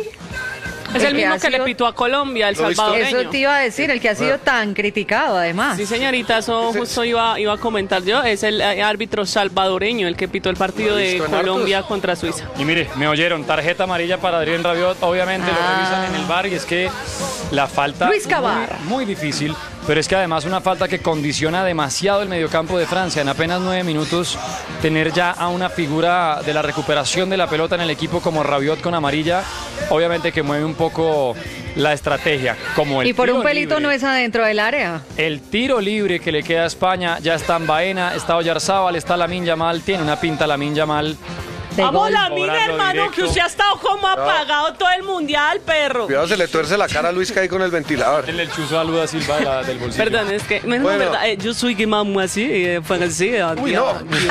S10: Es el mismo
S3: ha
S10: que le
S3: sido-
S10: pitó a Colombia, el
S2: ¿Lo he visto?
S10: salvadoreño.
S3: Eso te iba a decir, el que ha sido tan criticado además.
S10: Sí, señorita, eso justo iba, iba a comentar yo. Es el eh, árbitro salvadoreño el que pitó el partido
S2: Lo he
S10: de
S2: visto en
S10: Colombia
S2: hartos.
S10: contra Suiza.
S1: Y mire, me oyeron, tarjeta amarilla para Adrien Rabiot, obviamente lo
S3: Ah.
S1: revisan en el V A R y es que la falta
S3: Luis Cavar.
S1: muy, muy difícil, pero es que además una falta que condiciona demasiado el mediocampo de Francia, en apenas nueve minutos tener ya a una figura de la recuperación de la pelota en el equipo como Rabiot con amarilla, obviamente que mueve un poco la estrategia, como el
S3: Y por
S1: tiro
S3: un pelito
S1: libre.
S3: no es adentro del área.
S1: El tiro libre que le queda a España, ya está en Baena, está Oyarzábal, está Lamine Yamal, tiene una pinta Lamine Yamal.
S3: De
S10: Vamos,
S3: gol.
S10: la mira,
S1: Cobrarlo
S10: hermano,
S1: directo.
S10: que usted ha estado como apagado todo el mundial, perro.
S2: Cuidado, se le tuerce la cara a Luisca ahí con el ventilador.
S1: El chuzo a Luda Silva de la- del bolsillo.
S10: Perdón, es que, no,
S2: Bueno.
S10: verdad, eh, yo soy que mamá así, eh, francés,
S2: Uy,
S10: eh,
S2: no.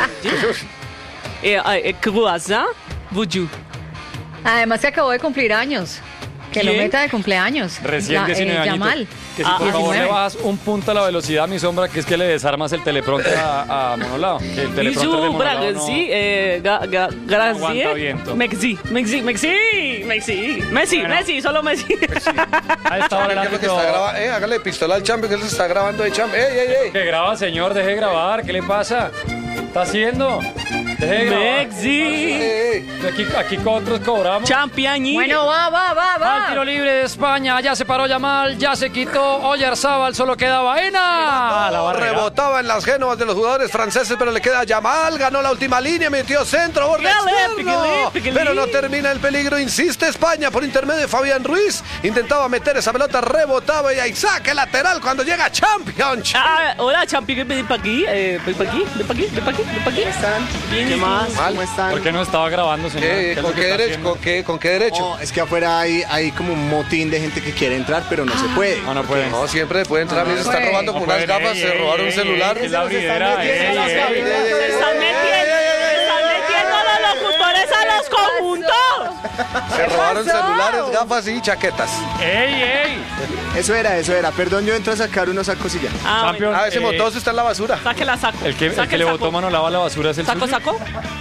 S10: eh, eh, croissant, bonjour.
S3: Además que acabó de cumplir años. Que lo
S10: ¿Quién?
S3: meta de cumpleaños.
S1: Recién
S3: La-
S1: diecinueve
S3: eh,
S1: añitos.
S3: Yamal.
S1: Que si
S10: Ah,
S1: por favor le
S3: diecinueve.
S1: bajas un punto a la velocidad, mi sombra, que es que le desarmas el teleprompter a, a Monolao. Que el teleprompter de
S10: Bisous,
S1: Monolao
S10: Braga,
S1: no-
S10: sí, eh, ga, ga,
S1: aguanta
S10: gracias.
S1: viento.
S10: Messi, Messi, Messi, Messi, Messi,
S1: Bueno.
S10: Messi, solo Messi.
S1: A esta hora el
S2: ¿Qué es lo que
S1: árbitro
S2: está grabando? Eh, hágale pistola al champion que él se está grabando de champion. ¡Ey, ey, ey!
S1: que graba, señor, deje de grabar. ¿Qué le pasa? ¿Está haciendo? Deje de grabar.
S10: Messi,
S2: ey, ey.
S1: Aquí, aquí otros cobramos.
S10: Championi.
S3: Bueno, va, va, va,
S1: Al tiro
S3: va.
S1: libre de España, ya se paró Yamal, ya se quitó Oyarzábal, solo queda Baena. La barrera.
S2: Rebotaba en las génovas de los jugadores franceses, pero le queda a Yamal. Ganó la última línea, metió centro, borde
S10: Pícale,
S2: externo.
S10: pícale, pícale.
S2: Pero no termina el peligro. Insiste España por intermedio de Fabián Ruiz. Intentaba meter esa pelota, rebotaba y ahí saque lateral cuando llega Champion.
S10: Ah, hola, Champion, ven para aquí, eh, ven para aquí, ven para aquí, ven para aquí, ven para aquí.
S7: ¿Cómo están?
S10: Bien,
S7: ¿Qué
S10: ¿y tú?
S7: más?
S2: Mal.
S7: ¿Cómo están?
S1: ¿Por qué no estaba grabando, señor?
S2: ¿Qué?
S1: ¿Qué es lo
S2: ¿Con
S1: que
S2: qué
S1: está
S2: derecho?
S1: haciendo?
S2: ¿Con qué, ¿Con qué derecho?
S7: No, es que afuera hay, hay como un motín de gente que quiere entrar, pero no se puede.
S1: No, no puede.
S2: No, siempre puede entrar. Mira, se están
S3: puede.
S2: robando con
S1: No
S2: unas
S1: pueden,
S2: gafas,
S1: ey,
S2: se
S1: ey,
S2: robaron un
S1: ey,
S2: celular.
S1: ey, es la bridera, ey, ey, ey.
S10: Se están metiendo, se están metiendo los locutores a los conjuntos.
S2: Se robaron
S3: pasó?
S2: celulares, gafas y chaquetas.
S1: ¡Ey, ey!
S7: Eso era, eso era. Perdón, yo entro a sacar unos sacos y ya.
S10: Ah,
S1: Champion,
S10: bueno.
S2: Ah, ese
S1: eh,
S2: motoso está en la basura.
S10: Saque la saco.
S1: El que, el
S10: Saque
S1: que le
S10: saco.
S1: botó mano lava la basura es el
S10: ¿Saco,
S1: suyo.
S10: saco?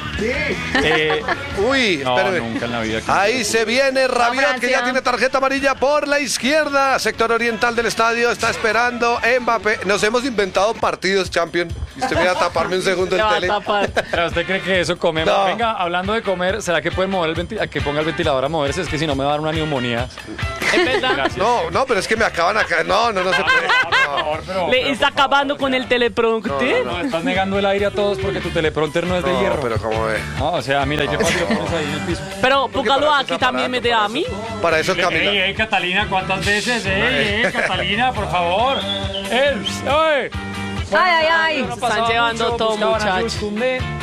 S1: Eh,
S2: Uy,
S1: no,
S2: espéreme.
S1: nunca en la vida.
S2: Ahí se viene Rabiot, que
S3: Francia.
S2: ya tiene tarjeta amarilla por la izquierda. Sector oriental del estadio está esperando Mbappé. Nos hemos inventado partidos, Champion. Y usted me va a taparme un segundo
S10: Te
S2: el
S10: va a
S2: tele.
S10: tapar.
S1: Pero ¿usted cree que eso comemos?
S2: No.
S1: Venga, hablando de comer, ¿será que pueden mover el ventilador? Que ponga el ventilador a moverse, es que si no me va a dar una neumonía.
S10: Es verdad.
S1: Gracias.
S2: No, no, pero es que me acaban acá. No, no, no se puede. No,
S1: Pero,
S10: Le
S1: pero,
S10: está
S1: por
S10: acabando
S1: favor,
S10: con el teleprompter.
S2: No,
S1: no, estás negando el aire a todos porque tu teleprompter no es de
S2: no,
S1: hierro.
S2: pero como ve.
S1: No, o sea, mira, ¿y qué pasa? Lo pones ahí en el piso.
S10: Pero
S2: Porque
S10: póngalo
S2: para eso
S10: aquí
S2: es
S10: también me
S2: aparato,
S10: da a
S2: para
S10: mí.
S2: eso- Para eso Camila.
S1: Ey, ey, Catalina, ¿cuántas veces? Ey, ey, Catalina, por favor. Ey, ey.
S3: Ay, ay, ay.
S1: no pasaba
S10: Están llevando
S1: mucho,
S10: todo,
S1: buscaban a
S10: muchacho.
S1: Jules Koundé.